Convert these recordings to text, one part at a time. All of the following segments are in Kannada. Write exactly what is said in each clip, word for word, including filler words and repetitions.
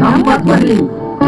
ನಮ್ಮ ಧ್ವನಿ.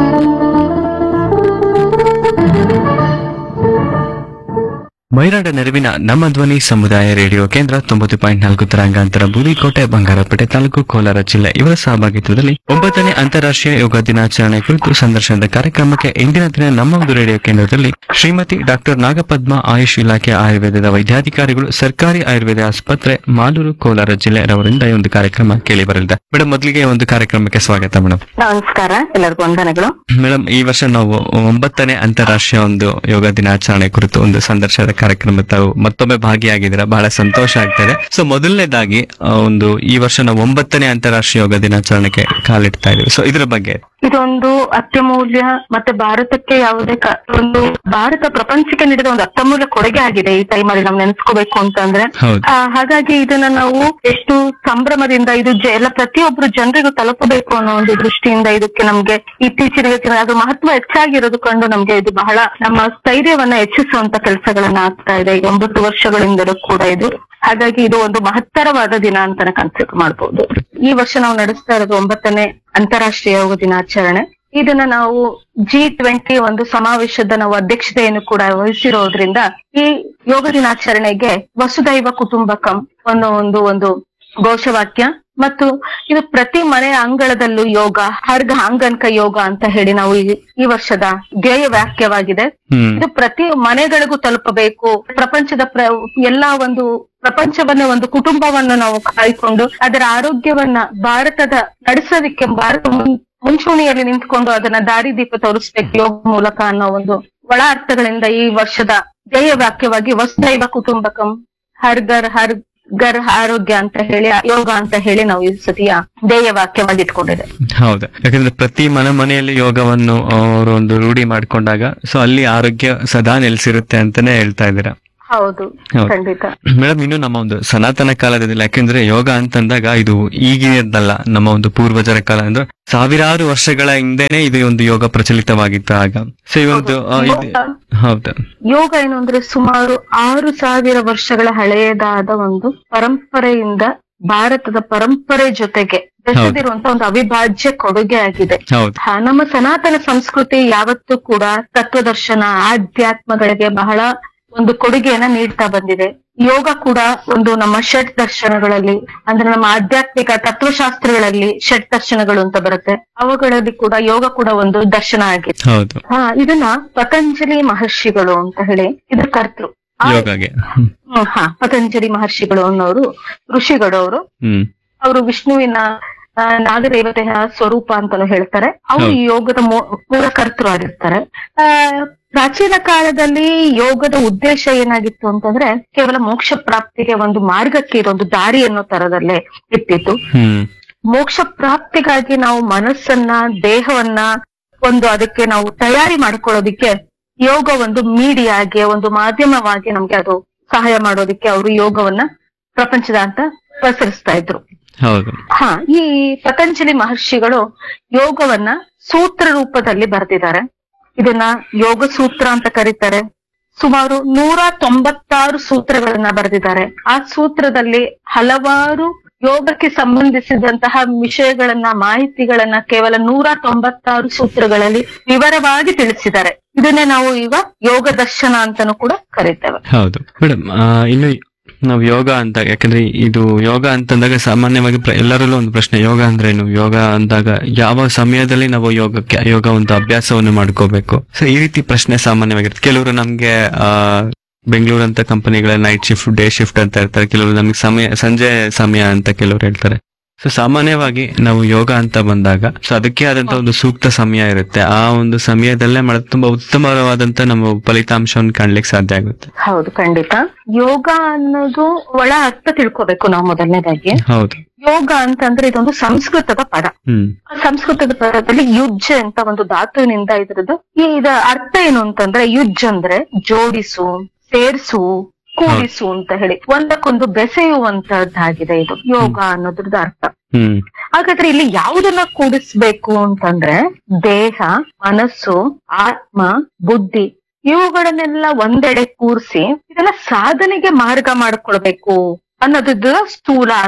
ಮೈರಾಡ ನೆರವಿನ ನಮ್ಮ ಧ್ವನಿ ಸಮುದಾಯ ರೇಡಿಯೋ ಕೇಂದ್ರ ತೊಂಬತ್ತು ಪಾಯಿಂಟ್ ನಾಲ್ಕು ತರಂಗಾಂತರ ಬೂದಿಕೋಟೆ ಬಂಗಾರಪೇಟೆ ತಾಲೂಕು ಕೋಲಾರ ಜಿಲ್ಲೆ ಇವರ ಸಹಭಾಗಿತ್ವದಲ್ಲಿ ಒಂಬತ್ತನೇ ಅಂತಾರಾಷ್ಟ್ರೀಯ ಯೋಗ ದಿನಾಚರಣೆ ಕುರಿತು ಸಂದರ್ಶನದ ಕಾರ್ಯಕ್ರಮಕ್ಕೆ ಇಂದಿನ ದಿನ ನಮ್ಮ ಒಂದು ರೇಡಿಯೋ ಕೇಂದ್ರದಲ್ಲಿ ಶ್ರೀಮತಿ ಡಾಕ್ಟರ್ ನಾಗಪದ್ಮ ಆಯುಷ್ ಇಲಾಖೆ ಆಯುರ್ವೇದದ ವೈದ್ಯಾಧಿಕಾರಿಗಳು ಸರ್ಕಾರಿ ಆಯುರ್ವೇದ ಆಸ್ಪತ್ರೆ ಮಾಲೂರು ಕೋಲಾರ ಜಿಲ್ಲೆ ರವರಿಂದ ಈ ಒಂದು ಕಾರ್ಯಕ್ರಮ ಕೇಳಿ ಬರಲಿದೆ. ಮೇಡಮ್, ಮೊದಲಿಗೆ ಒಂದು ಕಾರ್ಯಕ್ರಮಕ್ಕೆ ಸ್ವಾಗತ ಮೇಡಮ್. ನಮಸ್ಕಾರ, ಎಲ್ಲರಿಗೂ ವಂದನೆಗಳು. ಮೇಡಮ್, ಈ ವರ್ಷ ನಾವು ಒಂಬತ್ತನೇ ಅಂತಾರಾಷ್ಟ್ರೀಯ ಒಂದು ಯೋಗ ದಿನಾಚರಣೆ ಕುರಿತು ಒಂದು ಸಂದರ್ಶನದ ಕಾರ್ಯಕ್ರಮ ತಾವು ಮತ್ತೊಮ್ಮೆ ಭಾಗಿಯಾಗಿದ್ದೀರಾ, ಬಹಳ ಸಂತೋಷ ಆಗ್ತದೆ. ಸೊ ಮೊದಲನೇದಾಗಿ ಆ, ಒಂದು ಈ ವರ್ಷ ನಾವು ಒಂಬತ್ತನೇ ಅಂತಾರಾಷ್ಟ್ರೀಯ ಯೋಗ ದಿನಾಚರಣೆಗೆ ಕಾಲಿಡ್ತಾ ಇದೀವಿ. ಸೊ ಇದರ ಬಗ್ಗೆ ಇದೊಂದು ಅತ್ಯಮೂಲ್ಯ ಮತ್ತೆ ಭಾರತಕ್ಕೆ ಯಾವುದೇ ಕ- ಒಂದು ಭಾರತ ಪ್ರಪಂಚಕ್ಕೆ ನೀಡಿದ ಒಂದು ಅತ್ಯಮೂಲ್ಯ ಕೊಡುಗೆ ಆಗಿದೆ ಈ ಟೈಮಲ್ಲಿ ನಾವು ನೆನೆಸ್ಕೋಬೇಕು ಅಂತಂದ್ರೆ. ಹೌದು. ಆ, ಹಾಗಾಗಿ ಇದನ್ನ ನಾವು ಎಷ್ಟು ಸಂಭ್ರಮದಿಂದ ಇದು ಜ- ಎಲ್ಲ ಪ್ರತಿಯೊಬ್ರು ಜನರಿಗೂ ತಲುಪಬೇಕು ಅನ್ನೋ ಒಂದು ದೃಷ್ಟಿಯಿಂದ ಇದಕ್ಕೆ ನಮ್ಗೆ ಇತ್ತೀಚಿನ ದಿನ ಅದು ಮಹತ್ವ ಹೆಚ್ಚಾಗಿರೋದು ಕಂಡು ನಮ್ಗೆ ಇದು ಬಹಳ ನಮ್ಮ ಸ್ಥೈರ್ಯವನ್ನ ಹೆಚ್ಚಿಸುವಂತ ಕೆಲಸಗಳನ್ನ ಆಗ್ತಾ ಇದೆ ಈಗ ಒಂಬತ್ತು ವರ್ಷಗಳಿಂದಲೂ ಕೂಡ ಇದು. ಹಾಗಾಗಿ ಇದು ಒಂದು ಮಹತ್ತರವಾದ ದಿನ ಅಂತಾನೆ ಕನ್ಸಿಡರ್ ಮಾಡಬಹುದು. ಈ ವರ್ಷ ನಾವು ನಡೆಸ್ತಾ ಇರೋದು ಒಂಬತ್ತನೇ ಅಂತಾರಾಷ್ಟ್ರೀಯ ಯೋಗ ದಿನಾಚರಣೆ. ಇದನ್ನ ನಾವು ಜಿ ಟ್ವೆಂಟಿ ಒಂದು ಸಮಾವೇಶದ ನಾವು ಅಧ್ಯಕ್ಷತೆಯನ್ನು ಕೂಡ ವಹಿಸಿರೋದ್ರಿಂದ ಈ ಯೋಗ ದಿನಾಚರಣೆಗೆ ವಸುದೈವ ಕುಟುಂಬಕಂ ಅನ್ನೋ ಒಂದು ಒಂದು ಘೋಷವಾಕ್ಯ ಮತ್ತು ಇದು ಪ್ರತಿ ಮನೆಯ ಅಂಗಳದಲ್ಲೂ ಯೋಗ, ಹರ್ಗ ಆಂಗನ್ಕ ಯೋಗ ಅಂತ ಹೇಳಿ ನಾವು ಈ ಈ ವರ್ಷದ ಧ್ಯೇಯ ವಾಕ್ಯವಾಗಿದೆ. ಹ್ಮ್ ಇದು ಪ್ರತಿ ಮನೆಗಳಿಗೂ ತಲುಪಬೇಕು. ಪ್ರಪಂಚದ ಪ್ರ ಎಲ್ಲಾ ಒಂದು ಪ್ರಪಂಚವನ್ನ ಒಂದು ಕುಟುಂಬವನ್ನು ನಾವು ಕಾಯ್ಕೊಂಡು ಅದರ ಆರೋಗ್ಯವನ್ನ ಭಾರತದ ನಡೆಸೋದಿಕ್ಕೆ ಭಾರತ ಮುನ್- ಮುಂಚೂಣಿಯಲ್ಲಿ ನಿಂತ್ಕೊಂಡು ಅದನ್ನ ದಾರಿದೀಪ ತೋರಿಸ್ಬೇಕು ಯೋಗ ಮೂಲಕ ಅನ್ನೋ ಒಂದು ಒಳ ಅರ್ಥಗಳಿಂದ ಈ ವರ್ಷದ ಧ್ಯೇಯ ವಾಕ್ಯವಾಗಿ ವಸುದೈವ ಕುಟುಂಬಕಂ ಹರ್ ಗರ್ ಹರ್ ಗರ್ ಆರೋಗ್ಯ ಅಂತ ಹೇಳಿ ಯೋಗ ಅಂತ ಹೇಳಿ ನಾವು ಈ ಸತಿಯ ಧ್ಯೇಯ ವಾಕ್ಯವಾಗಿ ಇಟ್ಕೊಂಡಿದೆ. ಹೌದು, ಯಾಕಂದ್ರೆ ಪ್ರತಿ ಮನೆ ಮನೆಯಲ್ಲಿ ಯೋಗವನ್ನು ಅವರು ಒಂದು ರೂಢಿ ಮಾಡ್ಕೊಂಡಾಗ ಸೊ ಅಲ್ಲಿ ಆರೋಗ್ಯ ಸದಾ ನೆಲೆಸಿರುತ್ತೆ ಅಂತಾನೆ ಹೇಳ್ತಾ ಇದ್ದೀರಾ. ಹೌದು, ಹೌದು. ಖಂಡಿತ. ಮೇಡಮ್, ಇನ್ನು ನಮ್ಮ ಒಂದು ಸನಾತನ ಕಾಲದಲ್ಲಿ, ಯಾಕೆಂದ್ರೆ ಯೋಗ ಅಂತಂದಾಗ ಇದು ಈಗಿನದಲ್ಲ, ನಮ್ಮ ಒಂದು ಪೂರ್ವಜರ ಕಾಲ ಅಂದ್ರೆ ಸಾವಿರಾರು ವರ್ಷಗಳ ಹಿಂದೆನೆ ಇದು ಒಂದು ಯೋಗ ಪ್ರಚಲಿತವಾಗಿತ್ತು ಆಗ. ಸೊ ಈ ಒಂದು ಆ, ಇದು- ಯೋಗ- ಹೌದು ಯೋಗ ಏನು ಅಂದ್ರೆ ಸುಮಾರು ಆರು ಸಾವಿರ ವರ್ಷಗಳ ಹಳೆಯದಾದ ಒಂದು ಪರಂಪರೆಯಿಂದ ಭಾರತದ ಪರಂಪರೆ ಜೊತೆಗೆ ಬೆಸೆದಿರುವಂತ ಒಂದು ಅವಿಭಾಜ್ಯ ಕೊಡುಗೆ ಆಗಿದೆ. ಹೌದು ಹಾ, ನಮ್ಮ ಸನಾತನ ಸಂಸ್ಕೃತಿ ಯಾವತ್ತೂ ಕೂಡ ತತ್ವದರ್ಶನ ಆಧ್ಯಾತ್ಮಗಳಿಗೆ ಬಹಳ ಒಂದು ಕೊಡುಗೆಯನ್ನ ನೀಡ್ತಾ ಬಂದಿದೆ. ಯೋಗ ಕೂಡ ಒಂದು ನಮ್ಮ ಷಟ್ ದರ್ಶನಗಳಲ್ಲಿ ಅಂದ್ರೆ ನಮ್ಮ ಆಧ್ಯಾತ್ಮಿಕ ತತ್ವಶಾಸ್ತ್ರಗಳಲ್ಲಿ ಷಟ್ ದರ್ಶನಗಳು ಅಂತ ಬರುತ್ತೆ, ಅವುಗಳಲ್ಲಿ ಕೂಡ ಯೋಗ ಕೂಡ ಒಂದು ದರ್ಶನ ಆಗಿದೆ. ಹೌದು ಹಾ, ಇದನ್ನ ಪತಂಜಲಿ ಮಹರ್ಷಿಗಳು ಅಂತ ಹೇಳಿ ಇದ್ರ ಕರ್ತೃ. ಆ- ಯೋಗಗೆ. ಹ್ಮ್. ಹ್ಮ್, ಹಾ ಪತಂಜಲಿ ಮಹರ್ಷಿಗಳು ಅನ್ನೋರು ಋಷಿಗಳು. ಅವರು ಹ್ಮ್ ಅವರು ವಿಷ್ಣುವಿನ ಆ, ನಾಗದೇವತೆಯ ಸ್ವರೂಪ ಅಂತಾನು ಹೇಳ್ತಾರೆ. ಅವರು ಈ ಯೋಗದ ಮೂ- ಮೂಲ ಕರ್ತೃ ಆಗಿರ್ತಾರೆ. ಆ ಪ್ರಾಚೀನ ಕಾಲದಲ್ಲಿ ಯೋಗದ ಉದ್ದೇಶ ಏನಾಗಿತ್ತು ಅಂತಂದ್ರೆ ಕೇವಲ ಮೋಕ್ಷ ಪ್ರಾಪ್ತಿಗೆ ಒಂದು ಮಾರ್ಗಕ್ಕೆ ಇರೊಂದು ದಾರಿ ಅನ್ನೋ ತರದಲ್ಲೇ ಇಟ್ಟಿತ್ತು. ಹ್ಮ್ ಮೋಕ್ಷ ಪ್ರಾಪ್ತಿಗಾಗಿ ನಾವು ಮನಸ್ಸನ್ನ ದೇಹವನ್ನ ಒಂದು ಅದಕ್ಕೆ ನಾವು ತಯಾರಿ ಮಾಡ್ಕೊಳ್ಳೋದಿಕ್ಕೆ ಯೋಗ ಒಂದು ಮೀಡಿಯಾಗೆ ಒಂದು ಮಾಧ್ಯಮವಾಗಿ ನಮ್ಗೆ ಅದು ಸಹಾಯ ಮಾಡೋದಿಕ್ಕೆ ಅವರು ಯೋಗವನ್ನ ಪ್ರಪಂಚದ ಅಂತ ಪಸರಿಸ್ತಾ ಇದ್ರು. ಹೌದು ಹಾ, ಈ ಪತಂಜಲಿ ಮಹರ್ಷಿಗಳು ಯೋಗವನ್ನ ಸೂತ್ರ ರೂಪದಲ್ಲಿ ಬರೆದಿದ್ದಾರೆ. ಇದನ್ನ ಯೋಗ ಸೂತ್ರ ಅಂತ ಕರೀತಾರೆ. ಸುಮಾರು ನೂರ ತೊಂಬತ್ತಾರು ಸೂತ್ರಗಳನ್ನ ಬರೆದಿದ್ದಾರೆ. ಆ ಸೂತ್ರದಲ್ಲಿ ಹಲವಾರು ಯೋಗಕ್ಕೆ ಸಂಬಂಧಿಸಿದಂತಹ ವಿಷಯಗಳನ್ನ ಮಾಹಿತಿಗಳನ್ನ ಕೇವಲ ನೂರ ತೊಂಬತ್ತಾರು ಸೂತ್ರಗಳಲ್ಲಿ ವಿವರವಾಗಿ ತಿಳಿಸಿದ್ದಾರೆ. ಇದನ್ನೇ ನಾವು ಈಗ ಯೋಗ ದರ್ಶನ ಅಂತಾನೂ ಕೂಡ ಕರೀತೇವೆ. ಹೌದು ಮೇಡಮ್, ಇನ್ನು ನಾವು ಯೋಗ ಅಂತ, ಯಾಕಂದ್ರೆ ಇದು ಯೋಗ ಅಂತಂದಾಗ ಸಾಮಾನ್ಯವಾಗಿ ಪ್ರ- ಎಲ್ಲರಲ್ಲೂ ಒಂದು ಪ್ರಶ್ನೆ, ಯೋಗ ಅಂದ್ರೆ ಏನು, ಯೋಗ ಅಂದಾಗ ಯಾವ ಸಮಯದಲ್ಲಿ ನಾವು ಯೋಗಕ್ಕೆ ಯೋಗ ಒಂದು ಅಭ್ಯಾಸವನ್ನು ಮಾಡ್ಕೋಬೇಕು. ಸೊ ಈ ರೀತಿ ಪ್ರಶ್ನೆ ಸಾಮಾನ್ಯವಾಗಿರುತ್ತೆ. ಕೆಲವರು ನಮ್ಗೆ ಆ ಬೆಂಗಳೂರು ಅಂತ ಕಂಪನಿಗಳ ನೈಟ್ ಶಿಫ್ಟ್ ಡೇ ಶಿಫ್ಟ್ ಅಂತ ಇರ್ತಾರೆ, ಕೆಲವರು ನಮ್ಗೆ ಸಮಯ ಸಂಜೆ ಸಮಯ ಅಂತ ಕೆಲವರು ಹೇಳ್ತಾರೆ. ಸೊ ಸಾಮಾನ್ಯವಾಗಿ ನಾವು ಯೋಗ ಅಂತ ಬಂದಾಗ ಸೊ ಅದಕ್ಕೆ ಆದಂತ ಒಂದು ಸೂಕ್ತ ಸಮಯ ಇರುತ್ತೆ. ಆ ಒಂದು ಸಮಯದಲ್ಲೇ ಮಾಡೋದು ತುಂಬಾ ಉತ್ತಮವಾದಂತ ನಮ್ಮ ಫಲಿತಾಂಶವನ್ನು ಕಾಣ್ಲಿಕ್ಕೆ ಸಾಧ್ಯ ಆಗುತ್ತೆ. ಹೌದು, ಖಂಡಿತ. ಯೋಗ ಅನ್ನೋದು ಒಳ ಅರ್ಥ ತಿಳ್ಕೋಬೇಕು ನಾವು ಮೊದಲನೇದಾಗಿ. ಹೌದು ಯೋಗ ಅಂತಂದ್ರೆ ಇದೊಂದು ಸಂಸ್ಕೃತದ ಪದ. ಹ್ಮ್ ಸಂಸ್ಕೃತದ ಪದದಲ್ಲಿ ಯುಜ್ ಅಂತ ಒಂದು ಧಾತುವಿನಿಂದ ಇದ್ರದ್ದು ಈ ಇದ ಅರ್ಥ ಏನು ಅಂತಂದ್ರೆ ಯುಜ್ ಅಂದ್ರೆ ಜೋಡಿಸು, ಸೇರ್ಸು, ಕೂಡಿಸು ಅಂತ ಹೇಳಿ ಒಂದಕ್ಕೊಂದು ಬೆಸೆಯುವಂತದ್ದಾಗಿದೆ ಇದು ಯೋಗ ಅನ್ನೋದ್ರದ್ದು ಅರ್ಥ. ಹ್ಮ್ ಹಾಗಾದ್ರೆ ಇಲ್ಲಿ ಯಾವುದನ್ನ ಕೂಡಿಸ್ಬೇಕು ಅಂತಂದ್ರೆ ದೇಹ, ಮನಸ್ಸು, ಆತ್ಮ, ಬುದ್ಧಿ ಇವುಗಳನ್ನೆಲ್ಲ ಒಂದೆಡೆ ಕೂರಿಸಿ ಇದನ್ನ ಸಾಧನೆಗೆ ಮಾರ್ಗ ಮಾಡ್ಕೊಳ್ಬೇಕು ಅನ್ನೋದು ಸ್ಥೂಲ ಅರ್ಥ.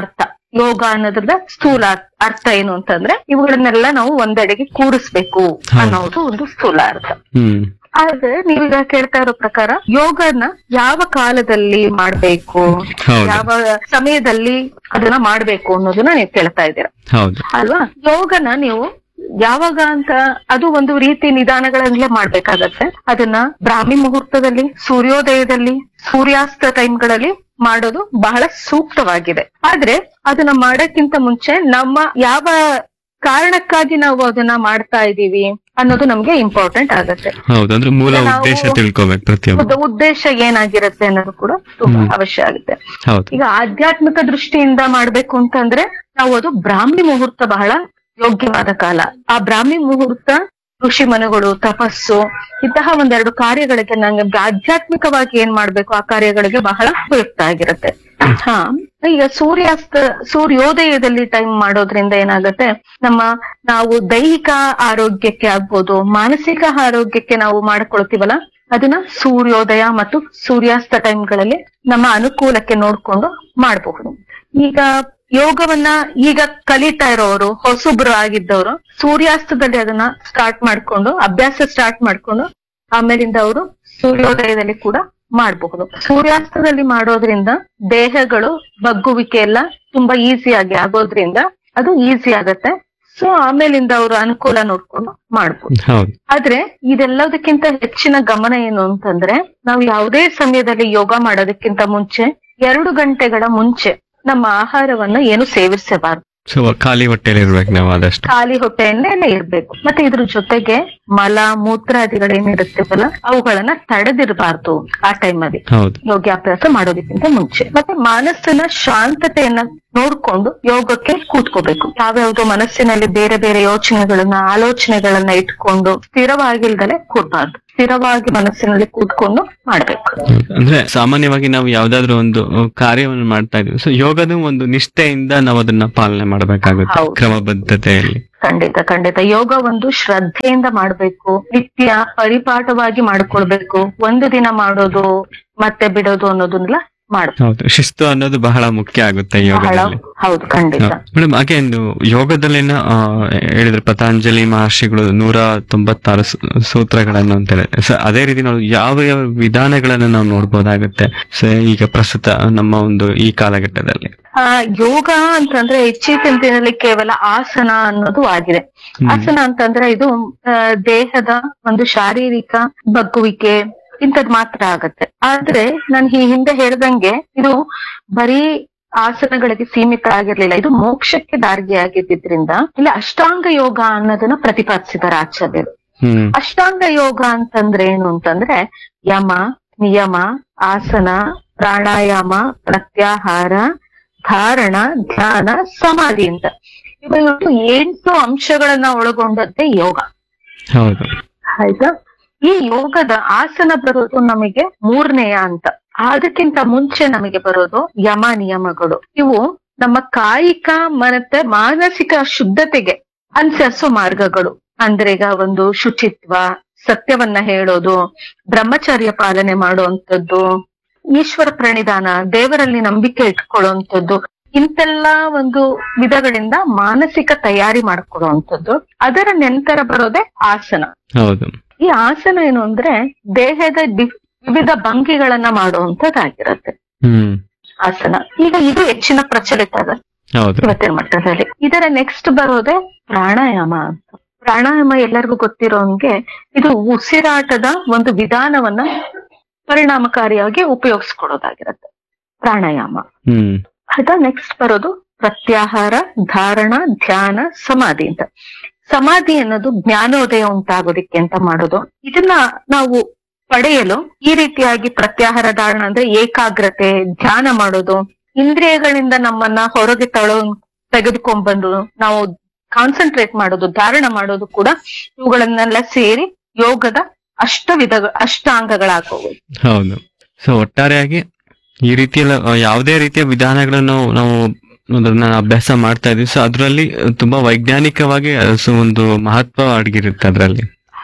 ಯೋಗ ಅನ್ನೋದ್ರದ ಸ್ಥೂಲ ಅರ್ಥ ಏನು ಅಂತಂದ್ರೆ ಇವುಗಳನ್ನೆಲ್ಲ ನಾವು ಒಂದೆಡೆಗೆ ಕೂಡಿಸ್ಬೇಕು ಅನ್ನೋದು ಒಂದು ಸ್ಥೂಲ ಅರ್ಥ. ಹ್ಮ್ ಆದ್ರೆ ನೀವೀಗ ಕೇಳ್ತಾ ಇರೋ ಪ್ರಕಾರ ಯೋಗನ ಯಾವ ಕಾಲದಲ್ಲಿ ಮಾಡ್ಬೇಕು, ಹೌದು. ಯಾವ ಸಮಯದಲ್ಲಿ ಅದನ್ನ ಮಾಡ್ಬೇಕು ಅನ್ನೋದನ್ನ ನೀವು ಕೇಳ್ತಾ ಇದ್ದೀರಾ ಹೌದು ಅಲ್ವಾ. ಯೋಗನ ನೀವು ಯಾವಾಗ ಅಂತ ಅದು ಒಂದು ರೀತಿ ನಿಧಾನಗಳಲ್ಲೇ ಮಾಡ್ಬೇಕಾಗತ್ತೆ. ಅದನ್ನ ಬ್ರಾಹ್ಮಿ ಮುಹೂರ್ತದಲ್ಲಿ, ಸೂರ್ಯೋದಯದಲ್ಲಿ, ಸೂರ್ಯಾಸ್ತ ಟೈಮ್ಗಳಲ್ಲಿ ಮಾಡೋದು ಬಹಳ ಸೂಕ್ತವಾಗಿದೆ. ಆದ್ರೆ ಅದನ್ನ ಮಾಡಕ್ಕಿಂತ ಮುಂಚೆ ನಮ್ಮ ಯಾವ ಕಾರಣಕ್ಕಾಗಿ ನಾವು ಅದನ್ನ ಮಾಡ್ತಾ ಇದೀವಿ ಅನ್ನೋದು ನಮ್ಗೆ ಇಂಪಾರ್ಟೆಂಟ್ ಆಗತ್ತೆ. ಹೌದು, ಅಂದ್ರೆ ಮೂಲ ಈಗ ನಾವು ಉದ್ದೇಶ ತಿಳ್ಕೊಬೇಕು ಪ್ರತಿಯೊಬ್ಬರು. ಉದ್ದ- ಉದ್ದೇಶ ಏನಾಗಿರುತ್ತೆ ಅನ್ನೋದು ಕೂಡ ತುಂಬಾ ಅವಶ್ಯ ಆಗುತ್ತೆ. ಹೌದು ಈಗ ಆಧ್ಯಾತ್ಮಿಕ ದೃಷ್ಟಿಯಿಂದ ಮಾಡ್ಬೇಕು ಅಂತಂದ್ರೆ ನಾವು ಅದು ಬ್ರಾಹ್ಮಿ ಮುಹೂರ್ತ ಬಹಳ ಯೋಗ್ಯವಾದ ಕಾಲ. ಆ ಬ್ರಾಹ್ಮಿ ಮುಹೂರ್ತ ಋಷಿ ಮನುಗಳು, ತಪಸ್ಸು ಇಂತಹ ಒಂದೆರಡು ಕಾರ್ಯಗಳಿಗೆ ನಂಗೆ ಆಧ್ಯಾತ್ಮಿಕವಾಗಿ ಏನ್ ಮಾಡ್ಬೇಕು ಆ ಕಾರ್ಯಗಳಿಗೆ ಬಹಳ ಉಪಯುಕ್ತ ಆಗಿರುತ್ತೆ. ಹಾ ಈಗ ಸೂರ್ಯಾಸ್ತ ಸೂರ್ಯೋದಯದಲ್ಲಿ ಟೈಮ್ ಮಾಡೋದ್ರಿಂದ ಏನಾಗುತ್ತೆ, ನಮ್ಮ ನಾವು ದೈಹಿಕ ಆರೋಗ್ಯಕ್ಕೆ ಆಗ್ಬೋದು, ಮಾನಸಿಕ ಆರೋಗ್ಯಕ್ಕೆ ನಾವು ಮಾಡ್ಕೊಳ್ತೀವಲ್ಲ ಅದನ್ನ ಸೂರ್ಯೋದಯ ಮತ್ತು ಸೂರ್ಯಾಸ್ತ ಟೈಮ್ಗಳಲ್ಲಿ ನಮ್ಮ ಅನುಕೂಲಕ್ಕೆ ನೋಡ್ಕೊಂಡು ಮಾಡಬಹುದು. ಈಗ ಯೋಗವನ್ನ ಈಗ ಕಲಿತಾ ಇರೋರು, ಹೊಸಬ್ರು ಆಗಿದ್ದವರು ಸೂರ್ಯಾಸ್ತದಲ್ಲಿ ಅದನ್ನ ಸ್ಟಾರ್ಟ್ ಮಾಡ್ಕೊಂಡು ಅಭ್ಯಾಸ ಸ್ಟಾರ್ಟ್ ಮಾಡ್ಕೊಂಡು ಆಮೇಲಿಂದ ಅವರು ಸೂರ್ಯೋದಯದಲ್ಲಿ ಕೂಡ ಮಾಡಬಹುದು. ಸೂರ್ಯಾಸ್ತದಲ್ಲಿ ಮಾಡೋದ್ರಿಂದ ದೇಹಗಳು ಬಗ್ಗುವಿಕೆ ಎಲ್ಲ ತುಂಬಾ ಈಸಿಯಾಗಿ ಆಗೋದ್ರಿಂದ ಅದು ಈಸಿ ಆಗತ್ತೆ. ಸೊ ಆಮೇಲಿಂದ ಅವರು ಅನುಕೂಲ ನೋಡ್ಕೊಂಡು ಮಾಡ್ಬೋದು. ಹೌದು ಆದ್ರೆ ಇದೆಲ್ಲದಕ್ಕಿಂತ ಹೆಚ್ಚಿನ ಗಮನ ಏನು ಅಂತಂದ್ರೆ ನಾವು ಯಾವುದೇ ಸಮಯದಲ್ಲಿ ಯೋಗ ಮಾಡೋದಕ್ಕಿಂತ ಮುಂಚೆ ಎರಡು ಗಂಟೆಗಳ ಮುಂಚೆ ನಮ್ಮ ಆಹಾರವನ್ನ ಏನು ಸೇವಿಸಬಾರ್ದು. ಸೊ ಖಾಲಿ ಹೊಟ್ಟೆಲಿ ಇರ್ಬೇಕು ನಾವು ಆದಷ್ಟು. ಖಾಲಿ ಹೊಟ್ಟೆಯನ್ನೇ ಇರ್ಬೇಕು. ಮತ್ತೆ ಇದ್ರ ಜೊತೆಗೆ ಮಲ ಮೂತ್ರಾದಿಗಳೇನಿರುತ್ತವಲ್ಲ ಅವುಗಳನ್ನ ತಡೆದಿರಬಾರ್ದು ಆ ಟೈಮ್ ಅಲ್ಲಿ ಹೌದು ಯೋಗಾಭ್ಯಾಸ ಮಾಡೋದಕ್ಕಿಂತ ಮುಂಚೆ. ಮತ್ತೆ ಮನಸ್ಸಿನ ಶಾಂತತೆಯನ್ನ ನೋಡ್ಕೊಂಡು ಯೋಗಕ್ಕೆ ಕೂತ್ಕೋಬೇಕು. ಯಾವ್ಯಾವ್ದು ಮನಸ್ಸಿನಲ್ಲಿ ಬೇರೆ ಬೇರೆ ಯೋಚನೆಗಳನ್ನ ಆಲೋಚನೆಗಳನ್ನ ಇಟ್ಕೊಂಡು ಸ್ಥಿರವಾಗಿಲ್ದಲೆ ಕೂರ್ಬಾರ್ದು. ಸ್ಥಿರವಾಗಿ ಮನಸ್ಸಿನಲ್ಲಿ ಕೂತ್ಕೊಂಡು ಮಾಡ್ಬೇಕು. ಅಂದ್ರೆ ಸಾಮಾನ್ಯವಾಗಿ ನಾವು ಯಾವ್ದಾದ್ರು ಒಂದು ಕಾರ್ಯವನ್ನು ಮಾಡ್ತಾ ಇದೀವಿ, ಸೊ ಯೋಗದ ಒಂದು ನಿಷ್ಠೆಯಿಂದ ನಾವು ಅದನ್ನ ಪಾಲನೆ ಮಾಡಬೇಕಾಗುತ್ತೆ ಹೌದು. ಕ್ರಮಬದ್ಧತೆಯಲ್ಲಿ. ಖಂಡಿತ ಖಂಡಿತ ಯೋಗ ಒಂದು ಶ್ರದ್ಧೆಯಿಂದ ಮಾಡ್ಬೇಕು, ನಿತ್ಯ ಪರಿಪಾಠವಾಗಿ ಮಾಡ್ಕೊಳ್ಬೇಕು. ಒಂದು ದಿನ ಮಾಡೋದು ಮತ್ತೆ ಬಿಡೋದು ಅನ್ನೋದನ್ನೆಲ್ಲ ಮಾಡ್ಬೇಕು. ಹೌದು, ಶಿಸ್ತು ಅನ್ನೋದು ಬಹಳ ಮುಖ್ಯ ಆಗುತ್ತೆ ಬಹಳ ಯೋಗದಲ್ಲಿ. ಹೌದು ಖಂಡಿತ. ಮೇಡಮ್, ಹಾಗೆ ಒಂದು ಯೋಗದಲ್ಲಿನ ಆ, ಹೇಳಿದ್ರೆ ಪತಂಜಲಿ ಮಹರ್ಷಿಗಳು ನೂರ ತೊಂಬತ್ತಾರು ಸೂ- ಸೂತ್ರಗಳನ್ನು ಅಂತ ಹೇಳಿದ್ರೆ, ಸೊ ಅದೇ ರೀತಿ ನಾವು ಯಾವ ಯಾವ ವಿಧಾನಗಳನ್ನ ನಾವು ನೋಡ್ಬೋದಾಗುತ್ತೆ ಸೊ ಈಗ ಪ್ರಸ್ತುತ ನಮ್ಮ ಒಂದು ಈ ಕಾಲಘಟ್ಟದಲ್ಲಿ? ಆ ಯೋಗ ಅಂತಂದ್ರೆ ಇತ್ತೀಚಿನ ದಿನದಲ್ಲಿ ಕೇವಲ ಆಸನ ಅನ್ನೋದು ಆಗಿದೆ. ಆಸನ ಅಂತಂದ್ರೆ ಇದು ಆ, ದೇಹದ ಒಂದು ಶಾರೀರಿಕ ಬಗ್ಗುವಿಕೆ ಇಂಥದ್ ಮಾತ್ರ ಆಗತ್ತೆ. ಆದ್ರೆ ನಾನು ಈ ಹಿಂದೆ ಹೇಳ್ದಂಗೆ ಇದು ಬರೀ ಆಸನಗಳಿಗೆ ಸೀಮಿತ ಆಗಿರ್ಲಿಲ್ಲ, ಇದು ಮೋಕ್ಷಕ್ಕೆ ದಾರಿಗೆ ಆಗಿದ್ದರಿಂದ ಇಲ್ಲಿ ಅಷ್ಟಾಂಗ ಯೋಗ ಅನ್ನೋದನ್ನ ಪ್ರತಿಪಾದಿಸಿದ್ದಾರೆ ಆಚಾರ್ಯರು. ಹ್ಮ್ ಅಷ್ಟಾಂಗ ಯೋಗ ಅಂತಂದ್ರೆ ಏನು ಅಂತಂದ್ರೆ ಯಮ, ನಿಯಮ, ಆಸನ, ಪ್ರಾಣಾಯಾಮ, ಪ್ರತ್ಯಾಹಾರ, ಧಾರಣ, ಧ್ಯಾನ, ಸಮಾಧಿ ಅಂತ ಇವೆರಡು ಎಂಟು ಅಂಶಗಳನ್ನ ಒಳಗೊಂಡದ್ದೇ ಯೋಗ. ಹೌದು ಆಯ್ತಾ. ಈ ಯೋಗದ ಆಸನ ಬರೋದು ನಮಗೆ ಮೂರನೆಯ ಅಂತ. ಅದಕ್ಕಿಂತ ಮುಂಚೆ ನಮಗೆ ಬರೋದು ಯಮ ನಿಯಮಗಳು. ಇವು ನಮ್ಮ ಕಾಯಿಕ ಮತ್ತೆ ಮಾನಸಿಕ ಶುದ್ಧತೆಗೆ ಅನುಸರಿಸೋ ಮಾರ್ಗಗಳು. ಅಂದ್ರೆ ಈಗ ಒಂದು ಶುಚಿತ್ವ, ಸತ್ಯವನ್ನ ಹೇಳೋದು, ಬ್ರಹ್ಮಚರ್ಯ ಪಾಲನೆ ಮಾಡುವಂಥದ್ದು, ಈಶ್ವರ ಪ್ರಣಿಧಾನ, ದೇವರಲ್ಲಿ ನಂಬಿಕೆ ಇಟ್ಕೊಳ್ಳುವಂಥದ್ದು, ಇಂತೆಲ್ಲಾ ಒಂದು ವಿಧಗಳಿಂದ ಮಾನಸಿಕ ತಯಾರಿ ಮಾಡ್ಕೊಳ್ಳುವಂಥದ್ದು. ಅದರ ನಂತರ ಬರೋದೇ ಆಸನ. ಹೌದು ಈ ಆಸನ ಏನು ಅಂದ್ರೆ ದೇಹದ ಡಿ- ವಿವಿಧ ಭಂಗಿಗಳನ್ನ ಮಾಡುವಂತದ್ದಾಗಿರುತ್ತೆ ಹ್ಮ್ ಆಸನ. ಈಗ ಇದು ಹೆಚ್ಚಿನ ಪ್ರಚಲಿತ ಅದ ಹೌದು ಇವತ್ತಿನ ಮಟ್ಟದಲ್ಲಿ. ಇದರ ನೆಕ್ಸ್ಟ್ ಬರೋದೇ ಪ್ರಾಣಾಯಾಮ ಅಂತ. ಪ್ರಾಣಾಯಾಮ ಎಲ್ಲರಿಗೂ ಗೊತ್ತಿರೋಂಗೆ ಇದು ಉಸಿರಾಟದ ಒಂದು ವಿಧಾನವನ್ನ ಪರಿಣಾಮಕಾರಿಯಾಗಿ ಉಪಯೋಗಿಸ್ಕೊಡೋದಾಗಿರುತ್ತೆ ಪ್ರಾಣಾಯಾಮ. ಹ್ಮ್ ಆಯ್ತಾ. ನೆಕ್ಸ್ಟ್ ಬರೋದು ಪ್ರತ್ಯಾಹಾರ, ಧಾರಣ, ಧ್ಯಾನ, ಸಮಾಧಿ ಅಂತ. ಸಮಾಧಿ ಅನ್ನೋದು ಜ್ಞಾನೋದಯ ಉಂಟಾಗೋದಿಕ್ಕೆ ಅಂತ ಮಾಡೋದು. ಇದನ್ನ ನಾವು ಪಡೆಯಲು ಈ ರೀತಿಯಾಗಿ ಪ್ರತ್ಯಾಹಾರ, ಧಾರಣ ಅಂದ್ರೆ ಏಕಾಗ್ರತೆ, ಧ್ಯಾನ ಮಾಡೋದು, ಇಂದ್ರಿಯಗಳಿಂದ ನಮ್ಮನ್ನ ಹೊರಗೆ ತಳೋ ತೆಗೆದುಕೊಂಡ್ಬಂದು ನಾವು ಕಾನ್ಸಂಟ್ರೇಟ್ ಮಾಡೋದು, ಧಾರಣ ಮಾಡೋದು ಕೂಡ ಇವುಗಳನ್ನೆಲ್ಲ ಸೇರಿ ಯೋಗದ ಅಷ್ಟ ವಿಧ ಅಷ್ಟಾಂಗಗಳಾಗೋದು. ಹೌದು. ಸೊ ಒಟ್ಟಾರೆಯಾಗಿ ಈ ರೀತಿಯಲ್ಲ ಯಾವುದೇ ರೀತಿಯ ವಿಧಾನಗಳನ್ನು ನಾವು ಅದನ್ನ ಅಭ್ಯಾಸ ಮಾಡ್ತಾ ಇದೀವಿ, ಸೊ ಅದರಲ್ಲಿ ತುಂಬಾ ವೈಜ್ಞಾನಿಕವಾಗಿ ಸೊ ಒಂದು ಮಹತ್ವ ಅಡಗಿರುತ್ತೆ ಅದರಲ್ಲಿ.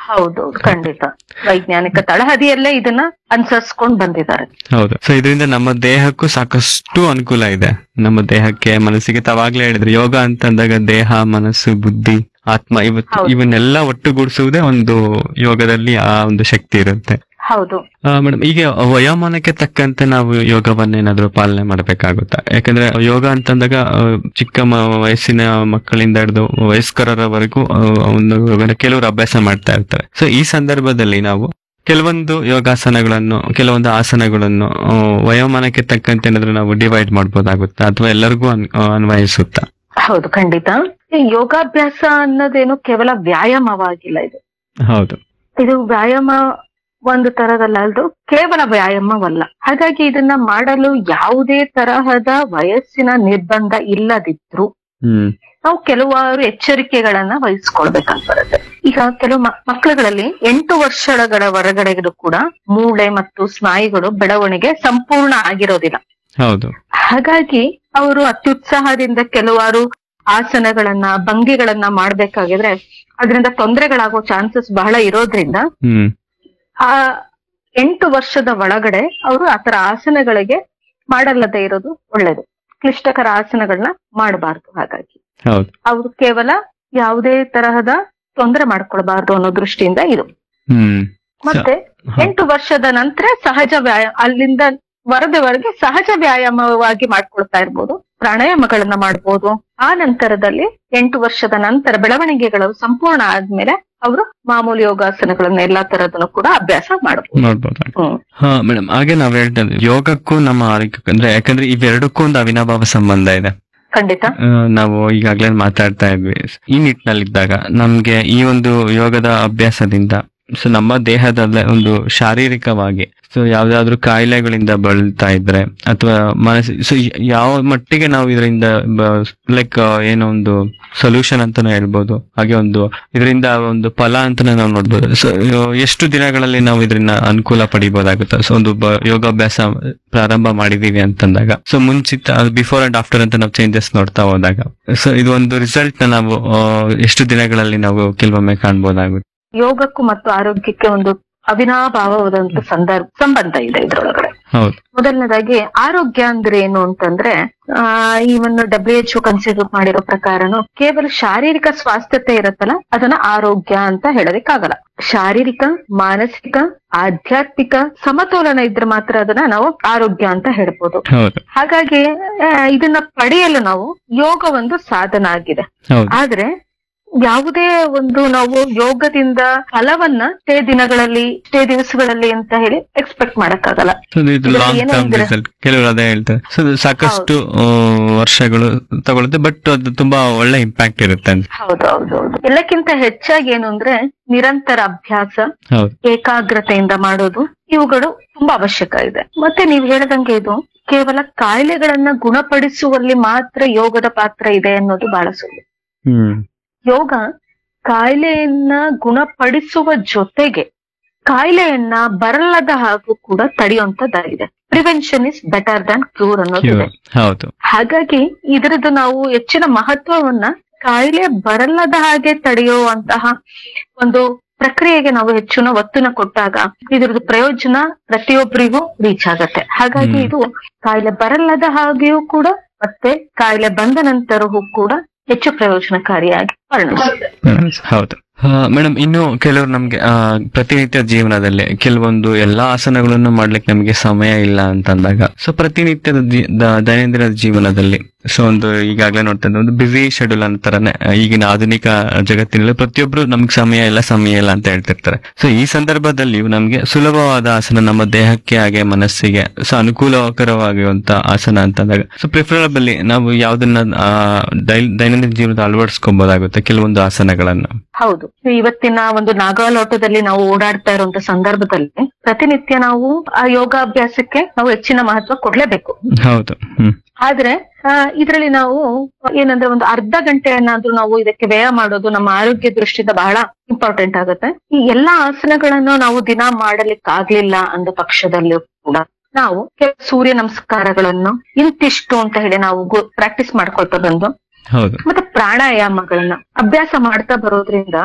ಹೌದು, ಖಂಡಿತ ವೈಜ್ಞಾನಿಕ ತಳಹದಿಯಲ್ಲೇ ಇದನ್ನ ಅನುಸರಿಸ್ಕೊಂಡ್ ಬಂದಿದ್ದಾರೆ. ಹೌದು. ಸೊ ಇದರಿಂದ ನಮ್ಮ ದೇಹಕ್ಕೂ ಸಾಕಷ್ಟು ಅನುಕೂಲ ಇದೆ. ನಮ್ಮ ದೇಹಕ್ಕೆ, ಮನಸ್ಸಿಗೆ ತಾವಾಗ್ಲೇ ಹೇಳಿದ್ರೆ ಯೋಗ ಅಂತ ಅಂದಾಗ ದೇಹ, ಮನಸ್ಸು, ಬುದ್ಧಿ, ಆತ್ಮ ಇವತ್ತು ಇವನ್ನೆಲ್ಲ ಒಟ್ಟುಗೂಡಿಸುವುದೇ ಒಂದು ಯೋಗದಲ್ಲಿ ಆ ಒಂದು ಶಕ್ತಿ ಇರುತ್ತೆ. ಹೌದು ಮೇಡಮ್, ಈಗ ವಯೋಮಾನಕ್ಕೆ ತಕ್ಕಂತೆ ನಾವು ಯೋಗವನ್ನೇನಾದ್ರೂ ಪಾಲನೆ ಮಾಡಬೇಕಾಗುತ್ತಾ? ಯಾಕಂದ್ರೆ ಯೋಗ ಅಂತಂದಾಗ ಆ, ಚಿಕ್ಕ ಮ- ವಯಸ್ಸಿನ ಮಕ್ಕಳಿಂದ ಹಿಡಿದು ವಯಸ್ಕರವರೆಗೂ ಆ, ಒಂದು ಯೋಗನ ಕೆಲವರು ಅಭ್ಯಾಸ ಮಾಡ್ತಾ ಇರ್ತಾರೆ. ಸೊ ಈ ಸಂದರ್ಭದಲ್ಲಿ ನಾವು ಕೆಲವೊಂದು ಯೋಗಾಸನಗಳನ್ನು, ಕೆಲವೊಂದು ಆಸನಗಳನ್ನು ಆ, ವಯೋಮಾನಕ್ಕೆ ತಕ್ಕಂತೆ ಏನಾದ್ರೂ ನಾವು ಡಿವೈಡ್ ಮಾಡ್ಬೋದಾಗುತ್ತಾ, ಅಥವಾ ಎಲ್ಲರಿಗೂ ಅನ್- ಆ, ಅನ್ವಯಿಸುತ್ತಾ? ಹೌದು ಖಂಡಿತ. ಈ ಯೋಗಾಭ್ಯಾಸ ಅನ್ನೋದೇನು ಕೇವಲ ವ್ಯಾಯಾಮವಾಗಿಲ್ಲ. ಇದು ಹೌದು. ಇದು ವ್ಯಾಯಾಮ ಒಂದು ತರದಲ್ಲ, ಅದು ಕೇವಲ ವ್ಯಾಯಾಮವಲ್ಲ. ಹಾಗಾಗಿ ಇದನ್ನ ಮಾಡಲು ಯಾವುದೇ ತರಹದ ವಯಸ್ಸಿನ ನಿರ್ಬಂಧ ಇಲ್ಲದಿದ್ರು ಹ್ಮ್ ನಾವು ಕೆಲವಾರು ಎಚ್ಚರಿಕೆಗಳನ್ನ ವಹಿಸ್ಕೊಳ್ಬೇಕಂತ ಬರುತ್ತೆ. ಈಗ ಕೆಲವು ಮ- ಮಕ್ಕಳುಗಳಲ್ಲಿ ಎಂಟು ವರ್ಷಗಳ ಹೊರಗಡೆಗೂ ಕೂಡ ಮೂಳೆ ಮತ್ತು ಸ್ನಾಯುಗಳು ಬೆಳವಣಿಗೆ ಸಂಪೂರ್ಣ ಆಗಿರೋದಿಲ್ಲ. ಹೌದು. ಹಾಗಾಗಿ ಅವರು ಅತ್ಯುತ್ಸಾಹದಿಂದ ಕೆಲವಾರು ಆಸನಗಳನ್ನ, ಭಂಗಿಗಳನ್ನ ಮಾಡ್ಬೇಕಾಗಿದ್ರೆ ಅದರಿಂದ ತೊಂದರೆಗಳಾಗೋ ಚಾನ್ಸಸ್ ಬಹಳ ಇರೋದ್ರಿಂದ ಹ್ಮ್ ಆ ಎಂಟು ವರ್ಷದ ಒಳಗಡೆ ಅವರು ಆತರ ಆಸನಗಳಿಗೆ ಮಾಡಲ್ಲದೆ ಇರೋದು ಒಳ್ಳೇದು. ಕ್ಲಿಷ್ಟಕರ ಆಸನಗಳನ್ನ ಮಾಡಬಾರ್ದು. ಹಾಗಾಗಿ ಹೌದು. ಅವರು ಕೇವಲ ಯಾವುದೇ ತರಹದ ತೊಂದರೆ ಮಾಡ್ಕೊಳ್ಬಾರ್ದು ಅನ್ನೋ ದೃಷ್ಟಿಯಿಂದ ಇದು. ಹ್ಮ್ ಮತ್ತೆ ಹ. ಎಂಟು ವರ್ಷದ ನಂತರ ಸಹಜ ವ್ಯಾಯಾಮ, ಅಲ್ಲಿಂದ ವರದವರೆಗೆ ಸಹಜ ವ್ಯಾಯಾಮವಾಗಿ ಮಾಡ್ಕೊಳ್ತಾ ಇರ್ಬೋದು. ಪ್ರಾಣಾಯಾಮಗಳನ್ನ ಮಾಡ್ಬೋದು. ಆ ನಂತರದಲ್ಲಿ ಎಂಟು ವರ್ಷದ ನಂತರ ಬೆಳವಣಿಗೆಗಳು ಸಂಪೂರ್ಣ ಆದ್ಮೇಲೆ ಅವರು ಮಾಮೂಲಿ ಯೋಗಾಸನಗಳನ್ನ ಎಲ್ಲಾ ತರದನ್ನು ಕೂಡ ಅಭ್ಯಾಸ ಮಾಡಬಹುದು. ನೋಡ್ಬೋದು. ಹ್ಮ್ ಹಾ ಮೇಡಮ್, ಹಾಗೆ ನಾವ್ ಹೇಳ್ತಾ ಇದ್ವಿ ಯೋಗಕ್ಕೂ ನಮ್ಮ ಆರೋಗ್ಯಕ್ಕೂ, ಅಂದ್ರೆ ಯಾಕಂದ್ರೆ ಇವೆರಡಕ್ಕೂ ಒಂದು ಅವಿನಾಭಾವ ಸಂಬಂಧ ಇದೆ. ಖಂಡಿತ. ಆ, ನಾವು ಈಗಾಗ್ಲೇ ಮಾತಾಡ್ತಾ ಇದ್ವಿ. ಈ ನಿಟ್ಟಿನಲ್ಲಿದ್ದಾಗ ನಮ್ಗೆ ಈ ಒಂದು ಯೋಗದ ಅಭ್ಯಾಸದಿಂದ ಸೊ ನಮ್ಮ ದೇಹದಲ್ಲೇ ಒಂದು ಶಾರೀರಿಕವಾಗಿ ಸೊ ಯಾವ್ದಾದ್ರು ಕಾಯಿಲೆಗಳಿಂದ ಬಳಲ್ತಾ ಇದ್ರೆ, ಅಥವಾ ಮನಸ್ಸು ಸೊ ಯಾವ ಮಟ್ಟಿಗೆ ನಾವು ಇದರಿಂದ ಲೈಕ್ ಏನೋ ಒಂದು ಸೊಲ್ಯೂಷನ್ ಅಂತಾನೆ ಹೇಳ್ಬೋದು, ಹಾಗೆ ಒಂದು ಇದರಿಂದ ಒಂದು ಫಲ ಅಂತಾನೆ ನಾವು ನೋಡ್ಬೋದು. ಸೊ ಎಷ್ಟು ದಿನಗಳಲ್ಲಿ ನಾವು ಇದರಿಂದ ಅನುಕೂಲ ಪಡಿಬಹುದಾಗುತ್ತೆ? ಸೊ ಒಂದು ಬ- ಯೋಗಾಭ್ಯಾಸ ಪ್ರಾರಂಭ ಮಾಡಿದೀವಿ ಅಂತಂದಾಗ, ಸೊ ಮುಂಚಿತ ಬಿಫೋರ್ ಅಂಡ್ ಆಫ್ಟರ್ ಅಂತ ನಾವು ಚೇಂಜಸ್ ನೋಡ್ತಾ ಹೋದಾಗ, ಸೊ ಇದು ಒಂದು ರಿಸಲ್ಟ್ ನ ನಾವು ಆ, ಎಷ್ಟು ದಿನಗಳಲ್ಲಿ ನಾವು ಕೆಲವೊಮ್ಮೆ ಕಾಣ್ಬೋದಾಗುತ್ತೆ? ಯೋಗಕ್ಕೂ ಮತ್ತು ಆರೋಗ್ಯಕ್ಕೆ ಒಂದು ಅವಿನಾಭಾವವಾದಂತ ಸಂದರ್ಭ ಸಂಬಂಧ ಇದೆ ಇದ್ರೊಳಗಡೆ. ಹೌದು. ಮೊದಲನೇದಾಗಿ ಆರೋಗ್ಯ ಅಂದ್ರೆ ಏನು ಅಂತಂದ್ರೆ, ಆ even W H O consider ಮಾಡಿರೋ ಪ್ರಕಾರನು ಕೇವಲ ಶಾರೀರಿಕ ಸ್ವಾಸ್ಥ್ಯತೆ ಇರುತ್ತಲ್ಲ ಅದನ್ನ ಆರೋಗ್ಯ ಅಂತ ಹೇಳೋದಕ್ಕಾಗಲ್ಲ. ಶಾರೀರಿಕ, ಮಾನಸಿಕ, ಆಧ್ಯಾತ್ಮಿಕ ಸಮತೋಲನ ಇದ್ರೆ ಮಾತ್ರ ಅದನ್ನ ನಾವು ಆರೋಗ್ಯ ಅಂತ ಹೇಳ್ಬೋದು. ಹೌದು. ಹಾಗಾಗಿ ಆ, ಇದನ್ನ ಪಡೆಯಲು ನಾವು ಯೋಗ ಒಂದು ಸಾಧನ ಆಗಿದೆ. ಹೌದು. ಆದ್ರೆ ಯಾವುದೇ ಒಂದು ನಾವು ಯೋಗದಿಂದ ಫಲವನ್ನ ಇಷ್ಟೇ ದಿನಗಳಲ್ಲಿ, ಇಷ್ಟೇ ದಿವಸಗಳಲ್ಲಿ ಅಂತ ಹೇಳಿ ಎಕ್ಸ್ಪೆಕ್ಟ್ ಮಾಡಕ್ಕಾಗಲ್ಲ. ಸೊ ಇದು ಇದ್ರಲ್ಲಿ ಲಾಂಗ್ ಏನೋ ಟರ್ಮ್ ಇದ್ರೆ- ರಿಸಲ್ಟ್ ಕೆಲವರು ಅದೇ ಹೇಳ್ತಾರೆ. ಸೊ ಇದು ಸಾಕಷ್ಟು ಆ, ವರ್ಷಗಳು ತಗೊಳುತ್ತೆ, ಬಟ್ ಅದು ತುಂಬಾ ಒಳ್ಳೆ ಇಂಪ್ಯಾಕ್ಟ್ ಇರುತ್ತೆ ಅಂತ. ಹೌದು ಹೌದು ಹೌದು. ಎಲ್ಲಕ್ಕಿಂತ ಹೆಚ್ಚಾಗಿ ಏನು ಅಂದ್ರೆ ನಿರಂತರ ಅಭ್ಯಾಸ, ಹೌದು. ಏಕಾಗ್ರತೆಯಿಂದ ಮಾಡೋದು, ಇವುಗಳು ತುಂಬಾ ಅವಶ್ಯಕ ಇದೆ. ಮತ್ತೆ ನೀವ್ ಹೇಳ್ದಂಗೆ ಇದು ಕೇವಲ ಕಾಯಿಲೆಗಳನ್ನ ಗುಣಪಡಿಸುವಲ್ಲಿ ಮಾತ್ರ ಯೋಗದ ಪಾತ್ರ ಇದೆ ಅನ್ನೋದು ಬಹಳ ಸುಳ್ಳು. ಹ್ಮ್ ಯೋಗ ಕಾಯಿಲೆಯನ್ನ ಗುಣಪಡಿಸುವ ಜೊತೆಗೆ ಕಾಯಿಲೆಯನ್ನ ಬರಲ್ಲದ ಹಾಗೂ ಕೂಡ ತಡೆಯುವಂತದ್ದಾಗಿದೆ. Prevention is better than cure ಅನ್ನೋದಿದೆ. ಹೌದು. ಹಾಗಾಗಿ ಇದರದ್ದು ನಾವು ಹೆಚ್ಚಿನ ಮಹತ್ವವನ್ನ ಕಾಯಿಲೆ ಬರಲ್ಲದ ಹಾಗೆ ತಡೆಯುವಂತಹ ಒಂದು ಪ್ರಕ್ರಿಯೆಗೆ ನಾವು ಹೆಚ್ಚಿನ ಒತ್ತನ್ನ ಕೊಟ್ಟಾಗ ಇದ್ರದ್ದು ಪ್ರಯೋಜನ ಪ್ರತಿಯೊಬ್ಬರಿಗೂ ರೀಚ್ ಆಗತ್ತೆ. ಹಾಗಾಗಿ ಇದು ಕಾಯಿಲೆ ಬರಲ್ಲದ ಹಾಗೆಯೂ ಕೂಡ ಮತ್ತೆ ಕಾಯಿಲೆ ಬಂದ ನಂತರವೂ ಕೂಡ ಹೆಚ್ಚು ಪ್ರಯೋಜನಕಾರಿಯಾಗಿ ಪರಿಣಮಿಸುತ್ತೆ. ಹೌದು. ಮೇಡಮ್, ಇನ್ನು ಕೆಲವರು ನಮ್ಗೆ ಆ, ಪ್ರತಿನಿತ್ಯ ಜೀವನದಲ್ಲಿ ಕೆಲವೊಂದು ಎಲ್ಲಾ ಆಸನಗಳನ್ನು ಮಾಡ್ಲಿಕ್ಕೆ ನಮಗೆ ಸಮಯ ಇಲ್ಲ ಅಂತಂದಾಗ, ಸೊ ಪ್ರತಿನಿತ್ಯದ ಜೀ- ದ- ದೈನಂದಿನ ಜೀವನದಲ್ಲಿ ಸೊ ಒಂದು ಈಗಾಗಲೇ ನೋಡ್ತಾ ಇದ್ದ ಒಂದು ಬಿಸಿ ಶೆಡ್ಯೂಲ್ ಅಂತಾರನೆ ಈಗಿನ ಆಧುನಿಕ ಜಗತ್ತಿನಲ್ಲಿ ಪ್ರತಿಯೊಬ್ರು ನಮ್ಗೆ ಸಮಯ ಇಲ್ಲ ಸಮಯ ಇಲ್ಲ ಅಂತ ಹೇಳ್ತಿರ್ತಾರೆ. ಸೊ ಈ ಸಂದರ್ಭದಲ್ಲಿ ನಮ್ಗೆ ಸುಲಭವಾದ ಆಸನ ನಮ್ಮ ದೇಹಕ್ಕೆ ಹಾಗೆ ಮನಸ್ಸಿಗೆ ಸೊ ಅನುಕೂಲಕರವಾಗಿರುವಂತ ಆಸನ ಅಂತಂದಾಗ ಸೊ ಪ್ರಿಫರಬಲಿ ನಾವು ಯಾವ್ದನ್ನ ಆ, ದೈ- ದೈನಂದಿನ ಜೀವನದ ಅಳವಡಿಸ್ಕೊಬೋದಾಗುತ್ತೆ ಕೆಲವೊಂದು ಆಸನಗಳನ್ನ? ಹೌದು. ಇವತ್ತಿನ ಒಂದು ನಾಗಾಲೋಟದಲ್ಲಿ ನಾವು ಓಡಾಡ್ತಾ ಇರುವಂತ ಸಂದರ್ಭದಲ್ಲಿ ಪ್ರತಿನಿತ್ಯ ನಾವು ಆ ಯೋಗಾಭ್ಯಾಸಕ್ಕೆ ನಾವು ಹೆಚ್ಚಿನ ಮಹತ್ವ ಕೊಡ್ಲೇಬೇಕು. ಹೌದು. ಹ್ಮ್ ಆದ್ರೆ ಆ, ಇದ್ರಲ್ಲಿ ನಾವು ಏನಂದ್ರೆ ಒಂದು ಅರ್ಧ ಗಂಟೆಯನ್ನಾದ್ರೂ ನಾವು ಇದಕ್ಕೆ ವ್ಯಯ ಮಾಡೋದು ನಮ್ಮ ಆರೋಗ್ಯ ದೃಷ್ಟಿಯಿಂದ ಬಹಳ ಇಂಪಾರ್ಟೆಂಟ್ ಆಗುತ್ತೆ. ಈ ಎಲ್ಲಾ ಆಸನಗಳನ್ನು ನಾವು ದಿನ ಮಾಡಲಿಕ್ಕೆ ಆಗ್ಲಿಲ್ಲ ಅಂದ ಪಕ್ಷದಲ್ಲೂ ಕೂಡ ನಾವು ಕೆಲವು ಸೂರ್ಯ ನಮಸ್ಕಾರಗಳನ್ನು ಇಂತಿಷ್ಟು ಅಂತ ಹೇಳಿ ನಾವು ಪ್ರಾಕ್ಟೀಸ್ ಮಾಡ್ಕೊಳ್ತಾ ಬಂದು ಹೌದು. ಮತ್ತೆ ಪ್ರಾಣಾಯಾಮಗಳನ್ನ ಅಭ್ಯಾಸ ಮಾಡ್ತಾ ಬರೋದ್ರಿಂದ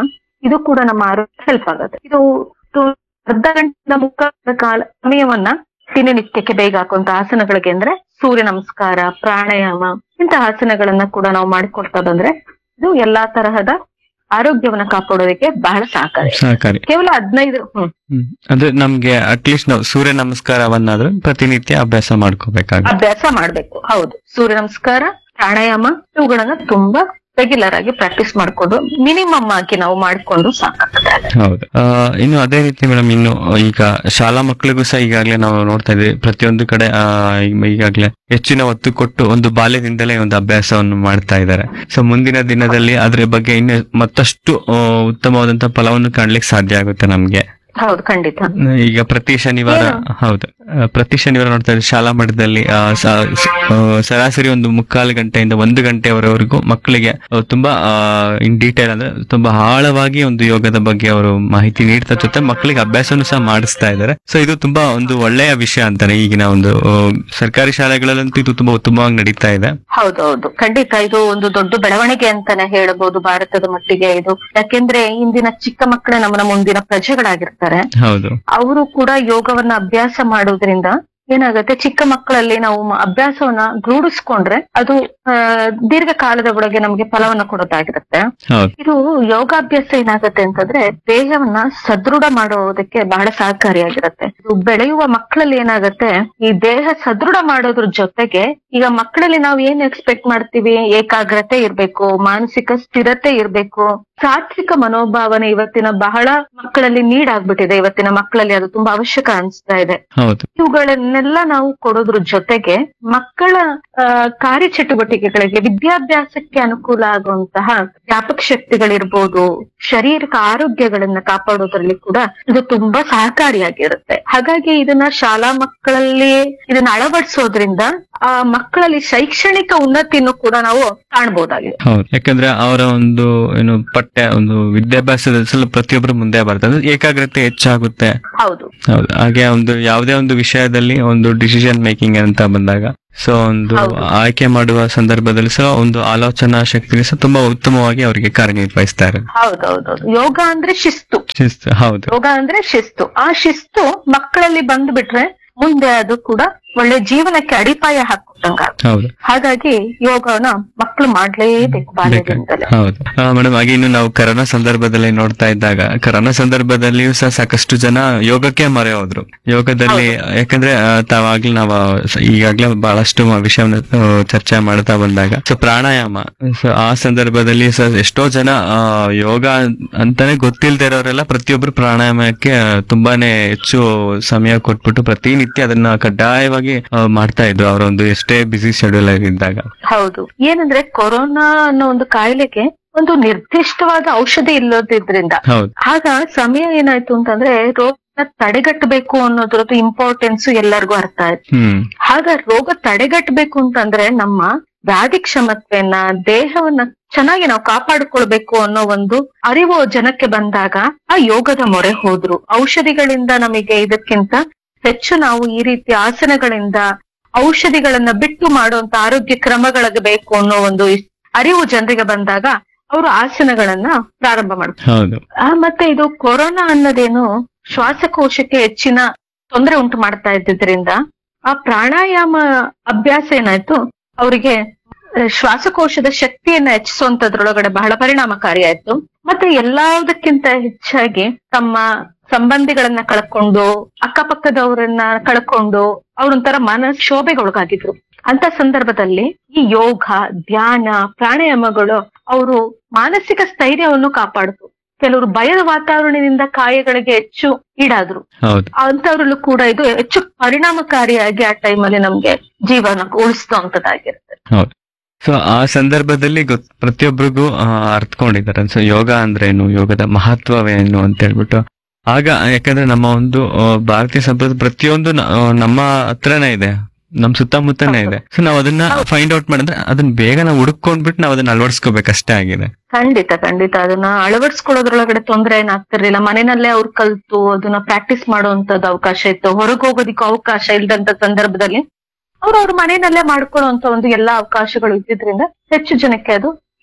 ಇದು ಕೂಡ ನಮ್ಮ ಆರೋಗ್ಯ ಹೆಲ್ಪ್ ಆಗುತ್ತೆ. ಇದು ಇದು ಅರ್ಧ ಗಂಟೆ ಮುಕ್ಕಾಲ ಕಾಲ ಸಮಯವನ್ನ ದಿನನಿತ್ಯಕ್ಕೆ ಬೇಗ ಹಾಕುವಂತ ಆಸನಗಳಿಗೆ ಅಂದ್ರೆ ಸೂರ್ಯ ನಮಸ್ಕಾರ, ಪ್ರಾಣಾಯಾಮ ಇಂತಹ ಆಸನಗಳನ್ನ ಕೂಡ ನಾವು ಮಾಡಿಕೊಡ್ತಾ ಬಂದ್ರೆ ಇದು ಎಲ್ಲಾ ತರಹದ ಆರೋಗ್ಯವನ್ನ ಕಾಪಾಡೋದಕ್ಕೆ ಬಹಳ ಸಹಕಾರಿ ಸಹಕಾರಿ. ಕೇವಲ ಹದಿನೈದು ಹ್ಮ್ ಹ್ಮ್ ಅಂದ್ರೆ ನಮ್ಗೆ ಅಟ್ಲೀಸ್ಟ್ ನಾವು ಸೂರ್ಯ ನಮಸ್ಕಾರವನ್ನಾದ್ರೂ ಪ್ರತಿನಿತ್ಯ ಅಭ್ಯಾಸ ಮಾಡ್ಕೋಬೇಕಾಗುತ್ತೆ. ಅಭ್ಯಾಸ ಮಾಡ್ಬೇಕು. ಹೌದು, ಸೂರ್ಯ ನಮಸ್ಕಾರ, ಪ್ರಾಣಾಯಾಮ ಇವುಗಳನ್ನ ತುಂಬಾ ರೆಗ್ಯುಲರ್ ಆಗಿ ಪ್ರಾಕ್ಟೀಸ್ ಮಾಡ್ಕೊಂಡು ಮಿನಿಮಮ್ ಆಗಿ ನಾವು ಮಾಡ್ಕೊಂಡು ಸಾಕಾಗ್ತದೆ. ಹೌದು. ಆ, ಇನ್ನು ಅದೇ ರೀತಿ ಮೇಡಮ್, ಇನ್ನು ಈಗ ಶಾಲಾ ಮಕ್ಕಳಿಗೂ ಸಹ ಈಗಾಗಲೇ ನಾವು ನೋಡ್ತಾ ಇದ್ದೀವಿ ಪ್ರತಿಯೊಂದು ಕಡೆ ಆ, ಈಗಾಗಲೇ ಹೆಚ್ಚಿನ ಒತ್ತು ಕೊಟ್ಟು ಒಂದು ಬಾಲ್ಯದಿಂದಲೇ ಒಂದು ಅಭ್ಯಾಸವನ್ನು ಮಾಡ್ತಾ ಇದ್ದಾರೆ. ಸೊ ಮುಂದಿನ ದಿನದಲ್ಲಿ ಅದ್ರ ಬಗ್ಗೆ ಇನ್ನು ಮತ್ತಷ್ಟು ಆ, ಉತ್ತಮವಾದಂತಹ ಫಲವನ್ನು ಕಾಣ್ಲಿಕ್ಕೆ ಸಾಧ್ಯ ಆಗುತ್ತೆ ನಮ್ಗೆ. ಹೌದು, ಖಂಡಿತ. ಈಗ ಪ್ರತಿ ಶನಿವಾರ ಹೌದು ಆ, ಪ್ರತಿ ಶನಿವಾರ ನೋಡ್ತಾ ಇದ್ದೀವಿ ಶಾಲಾ ಮಟ್ಟದಲ್ಲಿ ಆ, ಸ- ಸ- ಆ, ಸರಾಸರಿ ಒಂದು ಮುಕ್ಕಾಲು ಗಂಟೆಯಿಂದ ಒಂದು ಗಂಟೆವರೆವರೆಗೂ ಮಕ್ಕಳಿಗೆ ಆ, ತುಂಬಾ ಇನ್ ಡೀಟೇಲ್ ಅಂದ್ರೆ ತುಂಬಾ ಆಳವಾಗಿ ಒಂದು ಯೋಗದ ಬಗ್ಗೆ ಅವರು ಮಾಹಿತಿ ನೀಡ್ತಾ ಜೊತೆ ಮಕ್ಕಳಿಗೆ ಅಭ್ಯಾಸನೂ ಸಹ ಮಾಡಿಸ್ತಾ ಇದ್ದಾರೆ. ಸೊ ಇದು ತುಂಬಾ ಒಂದು ಒಳ್ಳೆಯ ವಿಷಯ ಅಂತಾನೆ. ಈಗಿನ ಒಂದು ಆ, ಸರ್ಕಾರಿ ಶಾಲೆಗಳಲ್ಲಂತೂ ಇದು ತುಂಬಾ ಉತ್ತಮವಾಗಿ ನಡೀತಾ ಇದೆ. ಹೌದೌದು, ಖಂಡಿತ. ಇದು ಒಂದು ದೊಡ್ಡ ಬೆಳವಣಿಗೆ ಅಂತಾನೆ ಹೇಳಬಹುದು ಭಾರತದ ಮಟ್ಟಿಗೆ ಇದು. ಯಾಕೆಂದ್ರೆ ಇಂದಿನ ಚಿಕ್ಕ ಮಕ್ಕಳೇ ನಮ್ಮ ಮುಂದಿನ ಪ್ರಜೆಗಳಾಗಿರ್ತಾರೆ. ಹೌದು. ಅವರು ಕೂಡ ಯೋಗವನ್ನ ಅಭ್ಯಾಸ ಮಾಡೋದ್ರಿಂದ ಏನಾಗುತ್ತೆ, ಚಿಕ್ಕ ಮಕ್ಕಳಲ್ಲಿ ನಾವು ಮ- ಅಭ್ಯಾಸವನ್ನ ರೂಢಿಸ್ಕೊಂಡ್ರೆ ಅದು ಆ, ದೀರ್ಘಕಾಲದ ಒಳಗೆ ನಮ್ಗೆ ಫಲವನ್ನ ಕೊಡೋದಾಗಿರುತ್ತೆ. ಹೌದು. ಇದು ಯೋಗಾಭ್ಯಾಸ ಏನಾಗುತ್ತೆ ಅಂತಂದ್ರೆ ದೇಹವನ್ನ ಸದೃಢ ಮಾಡೋದಕ್ಕೆ ಬಹಳ ಸಹಕಾರಿಯಾಗಿರುತ್ತೆ. ಇದು ಬೆಳೆಯುವ ಮಕ್ಕಳಲ್ಲಿ ಏನಾಗುತ್ತೆ, ಈ ದೇಹ ಸದೃಢ ಮಾಡೋದ್ರ ಜೊತೆಗೆ ಈಗ ಮಕ್ಕಳಲ್ಲಿ ನಾವು ಏನ್ ಎಕ್ಸ್ಪೆಕ್ಟ್ ಮಾಡ್ತೀವಿ, ಏಕಾಗ್ರತೆ ಇರ್ಬೇಕು, ಮಾನಸಿಕ ಸ್ಥಿರತೆ ಇರ್ಬೇಕು, ಸಾತ್ವಿಕ ಮನೋಭಾವನೆ ಇವತ್ತಿನ ಬಹಳ ಮಕ್ಕಳಲ್ಲಿ ನೀಡ್ ಆಗ್ಬಿಟ್ಟಿದೆ. ಇವತ್ತಿನ ಮಕ್ಕಳಲ್ಲಿ ಅದು ತುಂಬಾ ಅವಶ್ಯಕ ಅನಿಸ್ತಾ ಇದೆ. ಹೌದು. ಇವುಗಳನ್ನೆಲ್ಲ ನಾವು ಕೊಡೋದ್ರ ಜೊತೆಗೆ ಮಕ್ಕಳ ಆ, ಕಾರ್ಯಚಟುವಟಿಕೆಗಳಿಗೆ, ವಿದ್ಯಾಭ್ಯಾಸಕ್ಕೆ ಅನುಕೂಲ ಆಗುವಂತಹ ಜ್ಞಾಪಕ ಶಕ್ತಿಗಳಿರ್ಬೋದು, ಶಾರೀರಿಕ ಆರೋಗ್ಯಗಳನ್ನ ಕಾಪಾಡೋದ್ರಲ್ಲಿ ಕೂಡ ಇದು ತುಂಬಾ ಸಹಕಾರಿಯಾಗಿರುತ್ತೆ. ಹಾಗಾಗಿ ಇದನ್ನ ಶಾಲಾ ಮಕ್ಕಳಲ್ಲಿ ಇದನ್ನ ಅಳವಡಿಸೋದ್ರಿಂದ ಆ ಮಕ್ಕಳಲ್ಲಿ ಶೈಕ್ಷಣಿಕ ಉನ್ನತಿಯನ್ನು ಕೂಡ ನಾವು ಕಾಣಬಹುದಾಗಿದೆ. ಹೌದು. ಯಾಕಂದ್ರೆ ಅವರ ಒಂದು ಏನು ಪಠ್ಯ ಒಂದು ವಿದ್ಯಾಭ್ಯಾಸದಲ್ಲಿ ಸ್ವಲ್ಪ ಪ್ರತಿಯೊಬ್ಬರು ಮುಂದೆ ಬರ್ತಾರೆ, ಏಕಾಗ್ರತೆ ಹೆಚ್ಚಾಗುತ್ತೆ. ಹೌದು. ಹೌದು. ಹಾಗೆ ಒಂದು ಯಾವುದೇ ಒಂದು ವಿಷಯದಲ್ಲಿ ಒಂದು ಡಿಸಿಷನ್ ಮೇಕಿಂಗ್ ಅಂತ ಬಂದಾಗ ಸೊ ಒಂದು ಹೌದು. ಆಯ್ಕೆ ಮಾಡುವ ಸಂದರ್ಭದಲ್ಲಿ ಸಹ ಒಂದು ಆಲೋಚನಾ ಶಕ್ತಿ ಸಹ ತುಂಬಾ ಉತ್ತಮವಾಗಿ ಅವರಿಗೆ ಕಾರ್ಯನಿರ್ವಹಿಸ್ತಾ ಇರೋದು. ಹೌದೌದೌದು. ಯೋಗ ಅಂದ್ರೆ ಶಿಸ್ತು. ಶಿಸ್ತು. ಹೌದು. ಯೋಗ ಅಂದ್ರೆ ಶಿಸ್ತು. ಆ ಶಿಸ್ತು ಮಕ್ಕಳಲ್ಲಿ ಬಂದ್ಬಿಟ್ರೆ ಮುಂದೆ ಅದು ಕೂಡ ಒಳ್ಳೆ ಜೀವನಕ್ಕೆ ಅಡಿಪಾಯ ಹಾಕೊಟ್ಟಂಗ. ಹೌದು. ಹಾಗಾಗಿ ಯೋಗನ ಮಕ್ಕಳು ಮಾಡ್ಲೇಬೇಕು ಬಾಲ್ಯದಿಂದಲೇ. ಹೌದು ಮೇಡಮ್. ಹಾಗೆ ಇನ್ನು ನಾವು ಕರೋನಾ ಸಂದರ್ಭದಲ್ಲಿ ನೋಡ್ತಾ ಇದ್ದಾಗ ಕರೋನಾ ಸಂದರ್ಭದಲ್ಲಿಯೂ ಸಹ ಸಾಕಷ್ಟು ಜನ ಯೋಗಕ್ಕೆ ಮೊರೆ ಹೋದ್ರು. ಯೋಗದಲ್ಲಿ ಯಾಕಂದ್ರೆ ಆ, ತಾವಾಗ್ಲೇ ನಾವು ಸ- ಈಗಾಗ್ಲೇ ಬಹಳಷ್ಟು ವಿಷಯವನ್ನ ಆ, ಚರ್ಚೆ ಮಾಡ್ತಾ ಬಂದಾಗ ಸೊ ಪ್ರಾಣಾಯಾಮ, ಸೊ ಆ ಸಂದರ್ಭದಲ್ಲಿ ಸಹ ಎಷ್ಟೋ ಜನ ಆ, ಯೋಗ ಅಂತಾನೆ ಗೊತ್ತಿಲ್ದೇ ಇರೋರೆಲ್ಲ ಪ್ರತಿಯೊಬ್ರು ಪ್ರಾಣಾಯಾಮಕ್ಕೆ ಆ, ತುಂಬಾನೇ ಹೆಚ್ಚು ಸಮಯ ಕೊಟ್ಬಿಟ್ಟು ಪ್ರತಿನಿತ್ಯ ಅದನ್ನ ಕಡ್ಡಾಯವಾಗಿ ಆ, ಮಾಡ್ತಾ ಇದ್ರು ಅವರ ಒಂದು ಎಷ್ಟೇ ಬಿಸಿ ಶೆಡ್ಯೂಲ್ ಇದ್ದಾಗ. ಹೌದು. ಏನಂದ್ರೆ ಕೊರೋನಾ ಅನ್ನೋ ಒಂದು ಕಾಯಿಲೆಗೆ ಒಂದು ನಿರ್ದಿಷ್ಟವಾದ ಔಷಧಿ ಇಲ್ಲದಿದ್ರಿಂದ ಹೌದು. ಆಗ ಸಮಯ ಏನಾಯ್ತು ಅಂತಂದ್ರೆ ರೋಗ ತಡೆಗಟ್ಟಬೇಕು ಅನ್ನೋದ್ರದ್ದು ಇಂಪಾರ್ಟೆನ್ಸ್ ಎಲ್ಲರಿಗೂ ಅರ್ಥ ಆಯ್ತು. ಹ್ಮ್. ಆಗ ರೋಗ ತಡೆಗಟ್ಟಬೇಕು ಅಂತಂದ್ರೆ ನಮ್ಮ ವ್ಯಾಧಿ ಕ್ಷಮತೆಯನ್ನ, ದೇಹವನ್ನ ಚೆನ್ನಾಗಿ ನಾವು ಕಾಪಾಡಿಕೊಳ್ಬೇಕು ಅನ್ನೋ ಒಂದು ಅರಿವು ಜನಕ್ಕೆ ಬಂದಾಗ ಆ ಯೋಗದ ಮೊರೆ ಹೋದ್ರು. ಔಷಧಿಗಳಿಂದ ನಮಗೆ ಇದಕ್ಕಿಂತ ಹೆಚ್ಚು ನಾವು ಈ ರೀತಿ ಆಸನಗಳಿಂದ ಔಷಧಿಗಳನ್ನ ಬಿಟ್ಟು ಮಾಡುವಂತ ಆರೋಗ್ಯ ಕ್ರಮಗಳಿಗೆ ಬೇಕು ಅನ್ನೋ ಒಂದು ಅರಿವು ಜನರಿಗೆ ಬಂದಾಗ ಅವರು ಆಸನಗಳನ್ನ ಪ್ರಾರಂಭ ಮಾಡ್ತಾರೆ. ಹೌದು. ಆ ಮತ್ತೆ ಇದು ಕೊರೋನಾ ಅನ್ನೋದೇನು ಶ್ವಾಸಕೋಶಕ್ಕೆ ಹೆಚ್ಚಿನ ತೊಂದರೆ ಉಂಟು ಮಾಡ್ತಾ ಇದ್ದಿದ್ರಿಂದ ಆ ಪ್ರಾಣಾಯಾಮ ಅಭ್ಯಾಸ ಏನಾಯ್ತು ಅವರಿಗೆ ಶ್ವಾಸಕೋಶದ ಶಕ್ತಿಯನ್ನ ಹೆಚ್ಚಿಸುವಂತದ್ರೊಳಗಡೆ ಬಹಳ ಪರಿಣಾಮಕಾರಿಯಾಯ್ತು. ಮತ್ತೆ ಎಲ್ಲದಕ್ಕಿಂತ ಹೆಚ್ಚಾಗಿ ತಮ್ಮ ಸಂಬಂಧಿಗಳನ್ನ ಕಳ್ಕೊಂಡು, ಅಕ್ಕಪಕ್ಕದವರನ್ನ ಕಳ್ಕೊಂಡು ಅವ್ರೊಂಥರ ಮನಕ್ಷೋಭೆಗೊಳಗಾಗಿದ್ರು. ಅಂತ ಸಂದರ್ಭದಲ್ಲಿ ಈ ಯೋಗ, ಧ್ಯಾನ, ಪ್ರಾಣಾಯಾಮಗಳು ಅವರು ಮಾನಸಿಕ ಸ್ಥೈರ್ಯವನ್ನು ಕಾಪಾಡಿತು. ಕೆಲವರು ಭಯದ ವಾತಾವರಣದಿಂದ ಕಾಯಗಳಿಗೆ ಹೆಚ್ಚು ಈಡಾದ್ರು. ಹೌದು. ಅಂತವ್ರಲ್ಲೂ ಕೂಡ ಇದು ಹೆಚ್ಚು ಪರಿಣಾಮಕಾರಿಯಾಗಿ ಆ ಟೈಮಲ್ಲಿ ನಮ್ಗೆ ಜೀವನ ಉಳಿಸುವಂತದ್ದಾಗಿರುತ್ತೆ. ಹೌದು. ಸೊ ಆ ಸಂದರ್ಭದಲ್ಲಿ ಗೊತ್ ಪ್ರತಿಯೊಬ್ಬರಿಗೂ ಅರ್ಥಕೊಂಡಿದ್ದಾರೆ. ಸೊ ಯೋಗ ಅಂದ್ರೆ ಏನು, ಯೋಗದ ಮಹತ್ವವೇನು ಅಂತ ಹೇಳ್ಬಿಟ್ಟು. ಆಗ ಯಾಕಂದ್ರೆ ನಮ್ಮ ಒಂದು ಆ, ಭಾರತೀಯ ಸಂಪ್ರದಾಯ ಪ್ರತಿಯೊಂದು ನ- ಆ, ನಮ್ಮ ಹತ್ರನೇ ಇದೆ, ನಮ್ ಸುತ್ತಮುತ್ತನೇ ಇದೆ. ಸೊ ನಾವ್ ಅದನ್ನ ಫೈಂಡ್ ಔಟ್ ಮಾಡಿದ್ರೆ ಅದನ್ನ ಬೇಗ ನಾವು ಹುಡುಕೊಂಡ್ಬಿಟ್ಟು ನಾವ್ ಅದನ್ನ ಅಳವಡಿಸ್ಕೋಬೇಕಷ್ಟೇ ಆಗಿದೆ. ಖಂಡಿತ ಖಂಡಿತ ಅದನ್ನ ಅಳವಡಿಸ್ಕೊಳ್ಳೋದ್ರೊಳಗಡೆ ತೊಂದರೆ ಏನಾಗ್ತಿರ್ಲಿಲ್ಲ. ಮನೆಯಲ್ಲೇ ಅವ್ರು ಕಲ್ತು ಅದನ್ನ ಪ್ರಾಕ್ಟೀಸ್ ಮಾಡುವಂತದ್ದು ಅವಕಾಶ ಇತ್ತು. ಹೊರಗೆ ಹೋಗೋದಿಕ್ಕೂ ಅವಕಾಶ ಇಲ್ದಂತ ಸಂದರ್ಭದಲ್ಲಿ ಅವ್ರು ಅವ್ರ ಮನೆಯಲ್ಲೇ ಮಾಡ್ಕೊಳ್ಳುವಂತ ಒಂದು ಎಲ್ಲಾ ಅವಕಾಶಗಳು ಇದ್ದಿದ್ರಿಂದ ಹೆಚ್ಚು ಜನಕ್ಕೆ ಅದು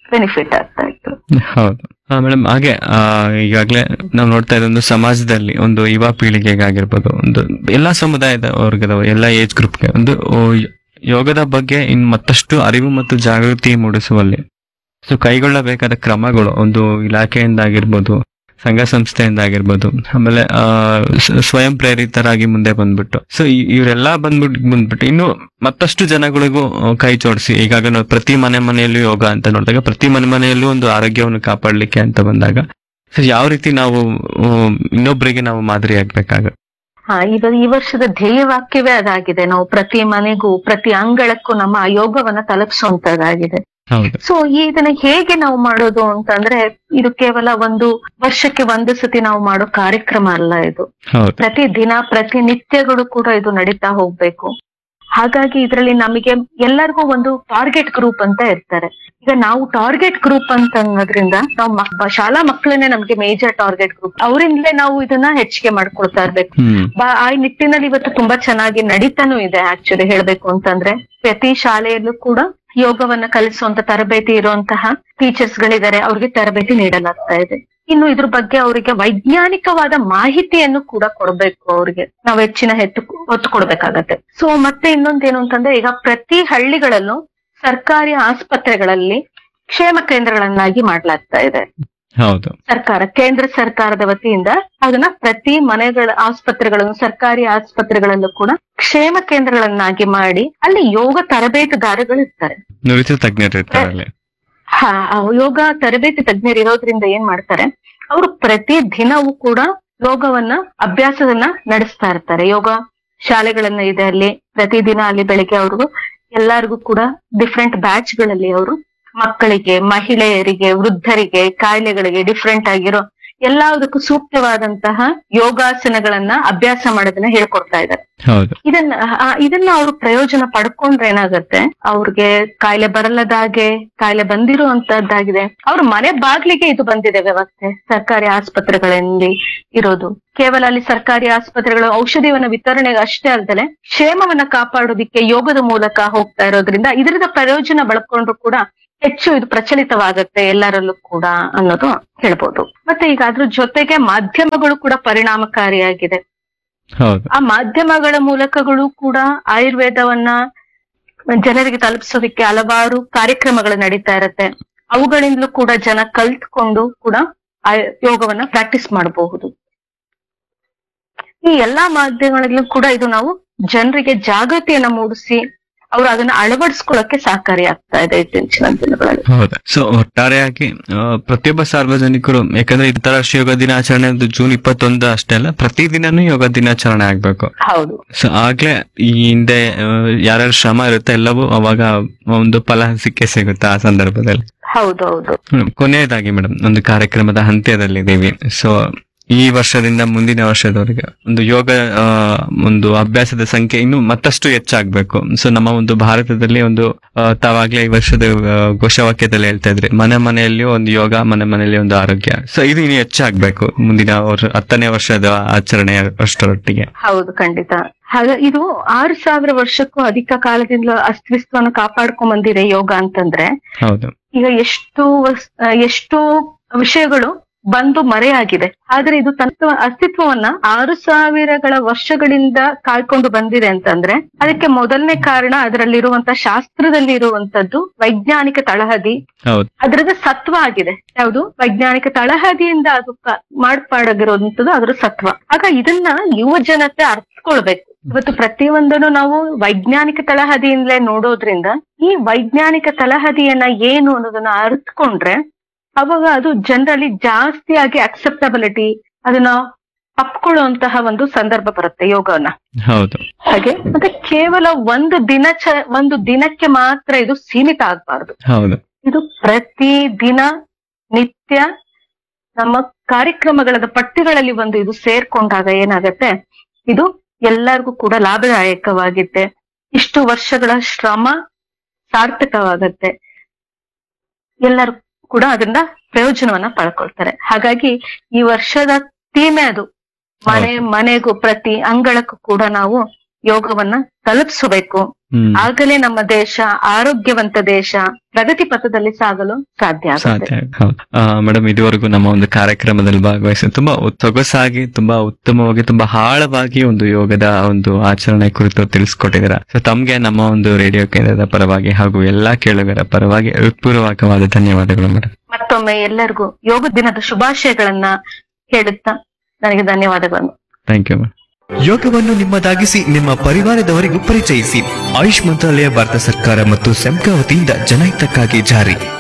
ಬೆನಿಫಿಟ್ ಆಗ್ತಾ ಇತ್ತು. ಹೌದು ಮೇಡಮ್. ಹಾಗೆ ಆ, ಈಗಾಗ್ಲೇ ನಾವು ನೋಡ್ತಾ ಇರೋ ಒಂದು ಸಮಾಜದಲ್ಲಿ ಒಂದು ಯುವ ಪೀಳಿಗೆಗಾಗಿರ್ಬೋದು, ಒಂದು ಎಲ್ಲಾ ಸಮುದಾಯದ ವರ್ಗದ ಎಲ್ಲಾ ಏಜ್ ಗ್ರೂಪ್ಗೆ ಒಂದು ಓ, ಯೋಗದ ಬಗ್ಗೆ ಇನ್ ಮತ್ತಷ್ಟು ಅರಿವು ಮತ್ತು ಜಾಗೃತಿ ಮೂಡಿಸುವಲ್ಲಿ ಸೊ ಕೈಗೊಳ್ಳಬೇಕಾದ ಕ್ರಮಗಳು ಒಂದು ಇಲಾಖೆಯಿಂದ ಆಗಿರ್ಬೋದು, ಸಂಘ ಸಂಸ್ಥೆಯಿಂದ ಆಗಿರ್ಬೋದು, ಆಮೇಲೆ ಆ ಸ- ಸ್ವಯಂ ಪ್ರೇರಿತರಾಗಿ ಮುಂದೆ ಬಂದ್ಬಿಟ್ಟು ಸೊ ಇವರೆಲ್ಲಾ ಬಂದ್ಬಿಟ್ಟು ಬಂದ್ಬಿಟ್ಟು ಇನ್ನು ಮತ್ತಷ್ಟು ಜನಗಳಿಗೂ ಆ, ಕೈ ಜೋಡಿಸಿ ಈಗಾಗ ನಾವು ಪ್ರತಿ ಮನೆ ಮನೆಯಲ್ಲೂ ಯೋಗ ಅಂತ ನೋಡಿದಾಗ ಪ್ರತಿ ಮನೆ ಮನೆಯಲ್ಲೂ ಒಂದು ಆರೋಗ್ಯವನ್ನು ಕಾಪಾಡ್ಲಿಕ್ಕೆ ಅಂತ ಬಂದಾಗ ಸೊ ಯಾವ ರೀತಿ ನಾವು ಆ, ಇನ್ನೊಬ್ಬರಿಗೆ ನಾವು ಮಾದರಿ ಆಗ್ಬೇಕಾಗ. ಹಾ ಇವಾಗ ಈ ವರ್ಷದ ಧ್ಯೇಯ ವಾಕ್ಯವೇ ಅದಾಗಿದೆ. ನಾವು ಪ್ರತಿ ಮನೆಗೂ ಪ್ರತಿ ಅಂಗಳಕ್ಕೂ ನಮ್ಮ ಆ ಯೋಗವನ್ನ ತಲುಪಿಸುವಂತದ್ದಾಗಿದೆ. ಹೌದು. ಸೊ ಇದನ್ನ ಹೇಗೆ ನಾವು ಮಾಡೋದು ಅಂತಂದ್ರೆ ಇದು ಕೇವಲ ಒಂದು ವರ್ಷಕ್ಕೆ ಒಂದು ಸತಿ ನಾವು ಮಾಡೋ ಕಾರ್ಯಕ್ರಮ ಅಲ್ಲ. ಇದು ಹೌದು. ಪ್ರತಿ ದಿನ ಪ್ರತಿನಿತ್ಯಗಳು ಕೂಡ ಇದು ನಡೀತಾ ಹೋಗ್ಬೇಕು. ಹಾಗಾಗಿ ಇದರಲ್ಲಿ ನಮಗೆ ಎಲ್ಲರಿಗೂ ಒಂದು ಟಾರ್ಗೆಟ್ ಗ್ರೂಪ್ ಅಂತ ಇರ್ತಾರೆ. ಈಗ ನಾವು ಟಾರ್ಗೆಟ್ ಗ್ರೂಪ್ ಅಂತ ಅನ್ನೋದ್ರಿಂದ ನಾವು ಮಕ್- ಶಾಲಾ ಮಕ್ಕಳನ್ನೇ ನಮ್ಗೆ ಮೇಜರ್ ಟಾರ್ಗೆಟ್ ಗ್ರೂಪ್, ಅವರಿಂದಲೇ ನಾವು ಇದನ್ನ ಹೆಚ್ಚಿಗೆ ಮಾಡ್ಕೊಳ್ತಾ ಇರ್ಬೇಕು. ಹ್ಮ್. ಬಾ- ಆ ನಿಟ್ಟಿನಲ್ಲಿ ಇವತ್ತು ತುಂಬಾ ಚೆನ್ನಾಗಿ ನಡೀತಾನೂ ಇದೆ. ಆಕ್ಚುಲಿ ಹೇಳ್ಬೇಕು ಅಂತಂದ್ರೆ ಪ್ರತಿ ಶಾಲೆಯಲ್ಲೂ ಕೂಡ ಯೋಗವನ್ನ ಕಲಿಸುವಂತ ತರಬೇತಿ ಇರುವಂತಹ ಟೀಚರ್ಸ್ ಗಳಿದ್ದಾರೆ, ಅವ್ರಿಗೆ ತರಬೇತಿ ನೀಡಲಾಗ್ತಾ ಇದೆ. ಇನ್ನು ಇದ್ರ ಬಗ್ಗೆ ಅವರಿಗೆ ವೈಜ್ಞಾನಿಕವಾದ ಮಾಹಿತಿಯನ್ನು ಕೂಡ ಕೊಡ್ಬೇಕು. ಅವ್ರಿಗೆ ನಾವು ಹೆಚ್ಚಿನ ಹೆಚ್ಚು ಒತ್ತು ಕೊಡ್ಬೇಕಾಗತ್ತೆ. ಸೊ ಮತ್ತೆ ಇನ್ನೊಂದೇನು ಅಂತಂದ್ರೆ ಈಗ ಪ್ರತಿ ಹಳ್ಳಿಗಳಲ್ಲೂ ಸರ್ಕಾರಿ ಆಸ್ಪತ್ರೆಗಳಲ್ಲಿ ಕ್ಷೇಮ ಕೇಂದ್ರಗಳನ್ನಾಗಿ ಮಾಡ್ಲಾಗ್ತಾ ಇದೆ. ಹೌದು. ಸರ್ಕಾರ, ಕೇಂದ್ರ ಸರ್ಕಾರದ ವತಿಯಿಂದ ಅದನ್ನ ಪ್ರತಿ ಮನೆಗಳ ಆಸ್ಪತ್ರೆಗಳನ್ನು, ಸರ್ಕಾರಿ ಆಸ್ಪತ್ರೆಗಳಲ್ಲೂ ಕೂಡ ಕ್ಷೇಮ ಕೇಂದ್ರಗಳನ್ನಾಗಿ ಮಾಡಿ ಅಲ್ಲಿ ಯೋಗ ತರಬೇತುದಾರಗಳು ಇರ್ತಾರೆ. ನುರಿತ ತಜ್ಞರು ಇರ್ತಾರೆ ಅಲ್ಲಿ. ಹಾ ಆ ಯೋಗ ತರಬೇತಿ ತಜ್ಞರು ಇರೋದ್ರಿಂದ ಏನ್ ಮಾಡ್ತಾರೆ, ಅವರು ಪ್ರತಿ ದಿನವೂ ಕೂಡ ಯೋಗವನ್ನ ಅಭ್ಯಾಸವನ್ನ ನಡೆಸ್ತಾ ಇರ್ತಾರೆ. ಯೋಗ ಶಾಲೆಗಳನ್ನ ಇದೆ ಅಲ್ಲಿ ಪ್ರತಿದಿನ ಅಲ್ಲಿ ಬೆಳಿಗ್ಗೆ ಅವ್ರಿಗೂ ಎಲ್ಲರಿಗೂ ಕೂಡ ಡಿಫ್ರೆಂಟ್ ಬ್ಯಾಚ್ ಗಳಲ್ಲಿ ಅವರು ಮಕ್ಕಳಿಗೆ, ಮಹಿಳೆಯರಿಗೆ, ವೃದ್ಧರಿಗೆ, ಕಾಯಿಲೆಗಳಿಗೆ ಡಿಫ್ರೆಂಟ್ ಆಗಿರೋ ಎಲ್ಲದಕ್ಕೂ ಸೂಕ್ತವಾದಂತಹ ಯೋಗಾಸನಗಳನ್ನ ಅಭ್ಯಾಸ ಮಾಡೋದನ್ನ ಹೇಳ್ಕೊಡ್ತಾ ಇದ್ದಾರೆ. ಹೌದು. ಇದನ್ನ ಆ- ಇದನ್ನ ಅವರು ಪ್ರಯೋಜನ ಪಡ್ಕೊಂಡ್ರೆ ಏನಾಗತ್ತೆ, ಅವ್ರಿಗೆ ಕಾಯಿಲೆ ಬರಲ್ಲದಾಗೆ, ಕಾಯಿಲೆ ಬಂದಿರುವಂತದ್ದಾಗಿದೆ, ಅವ್ರ ಮನೆ ಬಾಗ್ಲಿಗೆ ಇದು ಬಂದಿದೆ ವ್ಯವಸ್ಥೆ ಸರ್ಕಾರಿ ಆಸ್ಪತ್ರೆಗಳಲ್ಲಿ ಇರೋದು. ಕೇವಲ ಅಲ್ಲಿ ಸರ್ಕಾರಿ ಆಸ್ಪತ್ರೆಗಳು ಔಷಧಿವನ್ನ ವಿತರಣೆಗೆ ಅಷ್ಟೇ ಅಲ್ಲದೆ ಕ್ಷೇಮವನ್ನ ಕಾಪಾಡೋದಿಕ್ಕೆ ಯೋಗದ ಮೂಲಕ ಹೋಗ್ತಾ ಇರೋದ್ರಿಂದ ಇದರಿಂದ ಪ್ರಯೋಜನ ಬಳಕೊಂಡ್ರು ಕೂಡ ಹೆಚ್ಚು ಇದು ಪ್ರಚಲಿತವಾಗುತ್ತೆ ಎಲ್ಲರಲ್ಲೂ ಕೂಡ ಅನ್ನೋದು ಹೇಳ್ಬೋದು. ಮತ್ತೆ ಈಗ ಅದ್ರ ಜೊತೆಗೆ ಮಾಧ್ಯಮಗಳು ಕೂಡ ಪರಿಣಾಮಕಾರಿಯಾಗಿದೆ. ಹೌದು. ಆ ಮಾಧ್ಯಮಗಳ ಮೂಲಕಗಳು ಕೂಡ ಆಯುರ್ವೇದವನ್ನ ಜನರಿಗೆ ತಲುಪಿಸೋದಕ್ಕೆ ಹಲವಾರು ಕಾರ್ಯಕ್ರಮಗಳು ನಡೀತಾ ಇರತ್ತೆ. ಅವುಗಳಿಂದಲೂ ಕೂಡ ಜನ ಕಲ್ತ್ಕೊಂಡು ಕೂಡ ಆ ಯೋಗವನ್ನ ಪ್ರಾಕ್ಟೀಸ್ ಮಾಡಬಹುದು. ಈ ಎಲ್ಲಾ ಮಾಧ್ಯಮಗಳಲ್ಲೂ ಕೂಡ ಇದು ನಾವು ಜನರಿಗೆ ಜಾಗೃತಿಯನ್ನ ಮೂಡಿಸಿ ಅವರು ಅದನ್ನ ಅಳವಡಿಸ್ಕೊಳ್ಳಕ್ಕೆ ಸಹಕಾರಿಯಾಗ್ತಾ ಇದೆ ಇತ್ತೀಚಿನ ದಿನಗಳಲ್ಲಿ. ಹೌದು. ಸೊ ಒಟ್ಟಾರೆಯಾಗಿ ಆ, ಪ್ರತಿಯೊಬ್ಬ ಸಾರ್ವಜನಿಕರು, ಯಾಕಂದ್ರೆ ಅಂತಾರಾಷ್ಟ್ರೀಯ ಯೋಗ ದಿನಾಚರಣೆ ಒಂದು ಜೂನ್ ಇಪ್ಪತ್ತೊಂದು ಅಷ್ಟೇ ಅಲ್ಲ, ಪ್ರತಿದಿನನೂ ಯೋಗ ದಿನಾಚರಣೆ ಆಗ್ಬೇಕು. ಹೌದು. ಸೊ ಆಗ್ಲೇ ಈ ಹಿಂದೆ ಯಾರ್ಯಾರ ಶ್ರಮ ಇರುತ್ತೆ ಎಲ್ಲವೂ ಅವಾಗ ಒಂದು ಫಲ ಸಿಕ್ಕೇ ಸಿಗುತ್ತೆ ಆ ಸಂದರ್ಭದಲ್ಲಿ. ಹೌದೌದು. ಹ್ಮ್. ಕೊನೆಯದಾಗಿ ಮೇಡಮ್, ಒಂದು ಕಾರ್ಯಕ್ರಮದ ಹಂತ್ಯದಲ್ಲಿದ್ದೀವಿ. ಸೊ ಈ ವರ್ಷದಿಂದ ಮುಂದಿನ ವರ್ಷದವರೆಗೆ ಒಂದು ಯೋಗ ಆ, ಒಂದು ಅಭ್ಯಾಸದ ಸಂಖ್ಯೆ ಇನ್ನು ಮತ್ತಷ್ಟು ಹೆಚ್ಚಾಗ್ಬೇಕು. ಸೊ ನಮ್ಮ ಒಂದು ಭಾರತದಲ್ಲಿ ಒಂದು ಆ, ತಾವಾಗ್ಲೇ ಈ ವರ್ಷದ ಆ, ಘೋಷವಾಕ್ಯದಲ್ಲಿ ಹೇಳ್ತಾ ಇದ್ರಿ, ಮನೆ ಮನೆಯಲ್ಲಿಯೂ ಒಂದು ಯೋಗ, ಮನೆ ಮನೆಯಲ್ಲಿ ಒಂದು ಆರೋಗ್ಯ. ಸೊ ಇದು ಇನ್ನು ಹೆಚ್ಚಾಗ್ಬೇಕು ಮುಂದಿನ ವರ್ಷ ಹತ್ತನೇ ವರ್ಷದ ಆಚರಣೆಯ ಅಷ್ಟರೊಟ್ಟಿಗೆ. ಹೌದು, ಖಂಡಿತ. ಹಾಗ ಇದು ಆರು ಸಾವಿರ ವರ್ಷಕ್ಕೂ ಅಧಿಕ ಕಾಲದಿಂದ ಅಸ್ತಿತ್ವವನ್ನು ಕಾಪಾಡ್ಕೊಂಡ್ ಬಂದಿದೆ ಯೋಗ ಅಂತಂದ್ರೆ. ಹೌದು. ಈಗ ಎಷ್ಟು ವಸ್- ಆ, ಎಷ್ಟೋ ವಿಷಯಗಳು ಬಂದು ಮರೆಯಾಗಿದೆ, ಆದ್ರೆ ಇದು ತನ್ನ ಅಸ್ತಿತ್ವವನ್ನ ಆರು ಸಾವಿರಗಳ ವರ್ಷಗಳಿಂದ ಕಾಯ್ಕೊಂಡು ಬಂದಿದೆ ಅಂತಂದ್ರೆ ಅದಕ್ಕೆ ಮೊದಲನೇ ಕಾರಣ ಅದರಲ್ಲಿರುವಂತ ಶಾಸ್ತ್ರದಲ್ಲಿ ಇರುವಂತದ್ದು ವೈಜ್ಞಾನಿಕ ತಳಹದಿ, ಹೌದು. ಅದರದ ಸತ್ವ ಆಗಿದೆ. ಯಾವುದು ವೈಜ್ಞಾನಿಕ ತಳಹದಿಯಿಂದ ಅದು ಕ- ಮಾರ್ಪಾಡಾಗಿರುವಂತದ್ದು ಅದರ ಸತ್ವ. ಆಗ ಇದನ್ನ ಯುವ ಜನತೆ ಅರ್ಥಕೊಳ್ಬೇಕು. ಇವತ್ತು ಪ್ರತಿಯೊಂದನ್ನು ನಾವು ವೈಜ್ಞಾನಿಕ ತಳಹದಿಯಿಂದಲೇ ನೋಡೋದ್ರಿಂದ ಈ ವೈಜ್ಞಾನಿಕ ತಳಹದಿಯನ್ನ ಏನು ಅನ್ನೋದನ್ನ ಅರ್ಥಕೊಂಡ್ರೆ ಅವಾಗ ಅದು ಜನರಲ್ಲಿ ಜಾಸ್ತಿಯಾಗಿ ಅಕ್ಸೆಪ್ಟಬಿಲಿಟಿ, ಅದನ್ನ ಅಪ್ಕೊಳ್ಳುವಂತಹ ಒಂದು ಸಂದರ್ಭ ಬರುತ್ತೆ ಯೋಗವನ್ನ. ಹೌದು. ಹಾಗೆ ಮತ್ತೆ ಕೇವಲ ಒಂದು ದಿನ ಚ ಒಂದು ದಿನಕ್ಕೆ ಮಾತ್ರ ಇದು ಸೀಮಿತ ಆಗ್ಬಾರ್ದು. ಹೌದು. ಇದು ಪ್ರತಿ ದಿನ ನಿತ್ಯ ನಮ್ಮ ಕಾರ್ಯಕ್ರಮಗಳ ಪಟ್ಟಿಗಳಲ್ಲಿ ಒಂದು ಇದು ಸೇರ್ಕೊಂಡಾಗ ಏನಾಗತ್ತೆ, ಇದು ಎಲ್ಲರಿಗೂ ಕೂಡ ಲಾಭದಾಯಕವಾಗುತ್ತೆ. ಇಷ್ಟು ವರ್ಷಗಳ ಶ್ರಮ ಸಾರ್ಥಕವಾಗತ್ತೆ. ಎಲ್ಲರೂ ಕೂಡ ಅದರಿಂದ ಪ್ರಯೋಜನವನ್ನ ಪಡ್ಕೊಳ್ತಾರೆ. ಹಾಗಾಗಿ ಈ ವರ್ಷದ ಥೀಮೆ ಅದು, ಮನೆ ಮನೆಗೂ ಪ್ರತಿ ಅಂಗಳಕ್ಕೂ ಕೂಡ ನಾವು ಯೋಗವನ್ನ ತಲುಪಿಸಬೇಕು. ಹ್ಮ್ ಆಗಲೇ ನಮ್ಮ ದೇಶ ಆರೋಗ್ಯವಂತ ದೇಶ, ಪ್ರಗತಿ ಪಥದಲ್ಲಿ ಸಾಗಲು ಸಾಧ್ಯ ಆಗುತ್ತೆ. ಸಾಧ್ಯ ಹೌದು. ಮೇಡಮ್, ಇದುವರೆಗೂ ನಮ್ಮ ಒಂದು ಕಾರ್ಯಕ್ರಮದಲ್ಲಿ ಭಾಗವಹಿಸಿ ತುಂಬಾ ಸೊಗಸಾಗಿ, ತುಂಬಾ ಉತ್ತಮವಾಗಿ, ತುಂಬಾ ಆಳವಾಗಿ ಒಂದು ಯೋಗದ ಒಂದು ಆಚರಣೆ ಕುರಿತು ತಿಳಿಸ್ಕೊಟ್ಟಿದ್ದೀರಾ. ಸೊ ತಮ್ಗೆ ನಮ್ಮ ಒಂದು ರೇಡಿಯೋ ಕೇಂದ್ರದ ಪರವಾಗಿ ಹಾಗೂ ಎಲ್ಲಾ ಕೇಳುಗರ ಪರವಾಗಿ ಹೃತ್ಪೂರ್ವಕವಾದ ಧನ್ಯವಾದಗಳು ಮೇಡಮ್. ಮತ್ತೊಮ್ಮೆ ಎಲ್ಲರಿಗೂ ಯೋಗ ದಿನದ ಶುಭಾಶಯಗಳನ್ನ ಹೇಳುತ್ತಾ ನನಗೆ ಧನ್ಯವಾದಗಳು. Thank you madam. ಯೋಗವನ್ನು ನಿಮ್ಮದಾಗಿಸಿ ನಿಮ್ಮ ಪರಿವಾರದವರಿಗೂ ಪರಿಚಯಿಸಿ. ಆಯುಷ್ ಮಂತ್ರಾಲಯ, ಭಾರತ ಸರ್ಕಾರ ಮತ್ತು ಸೆಮ್ಕಾ ವತಿಯಿಂದ ಜನಹಿತಕ್ಕಾಗಿ ಜಾರಿ.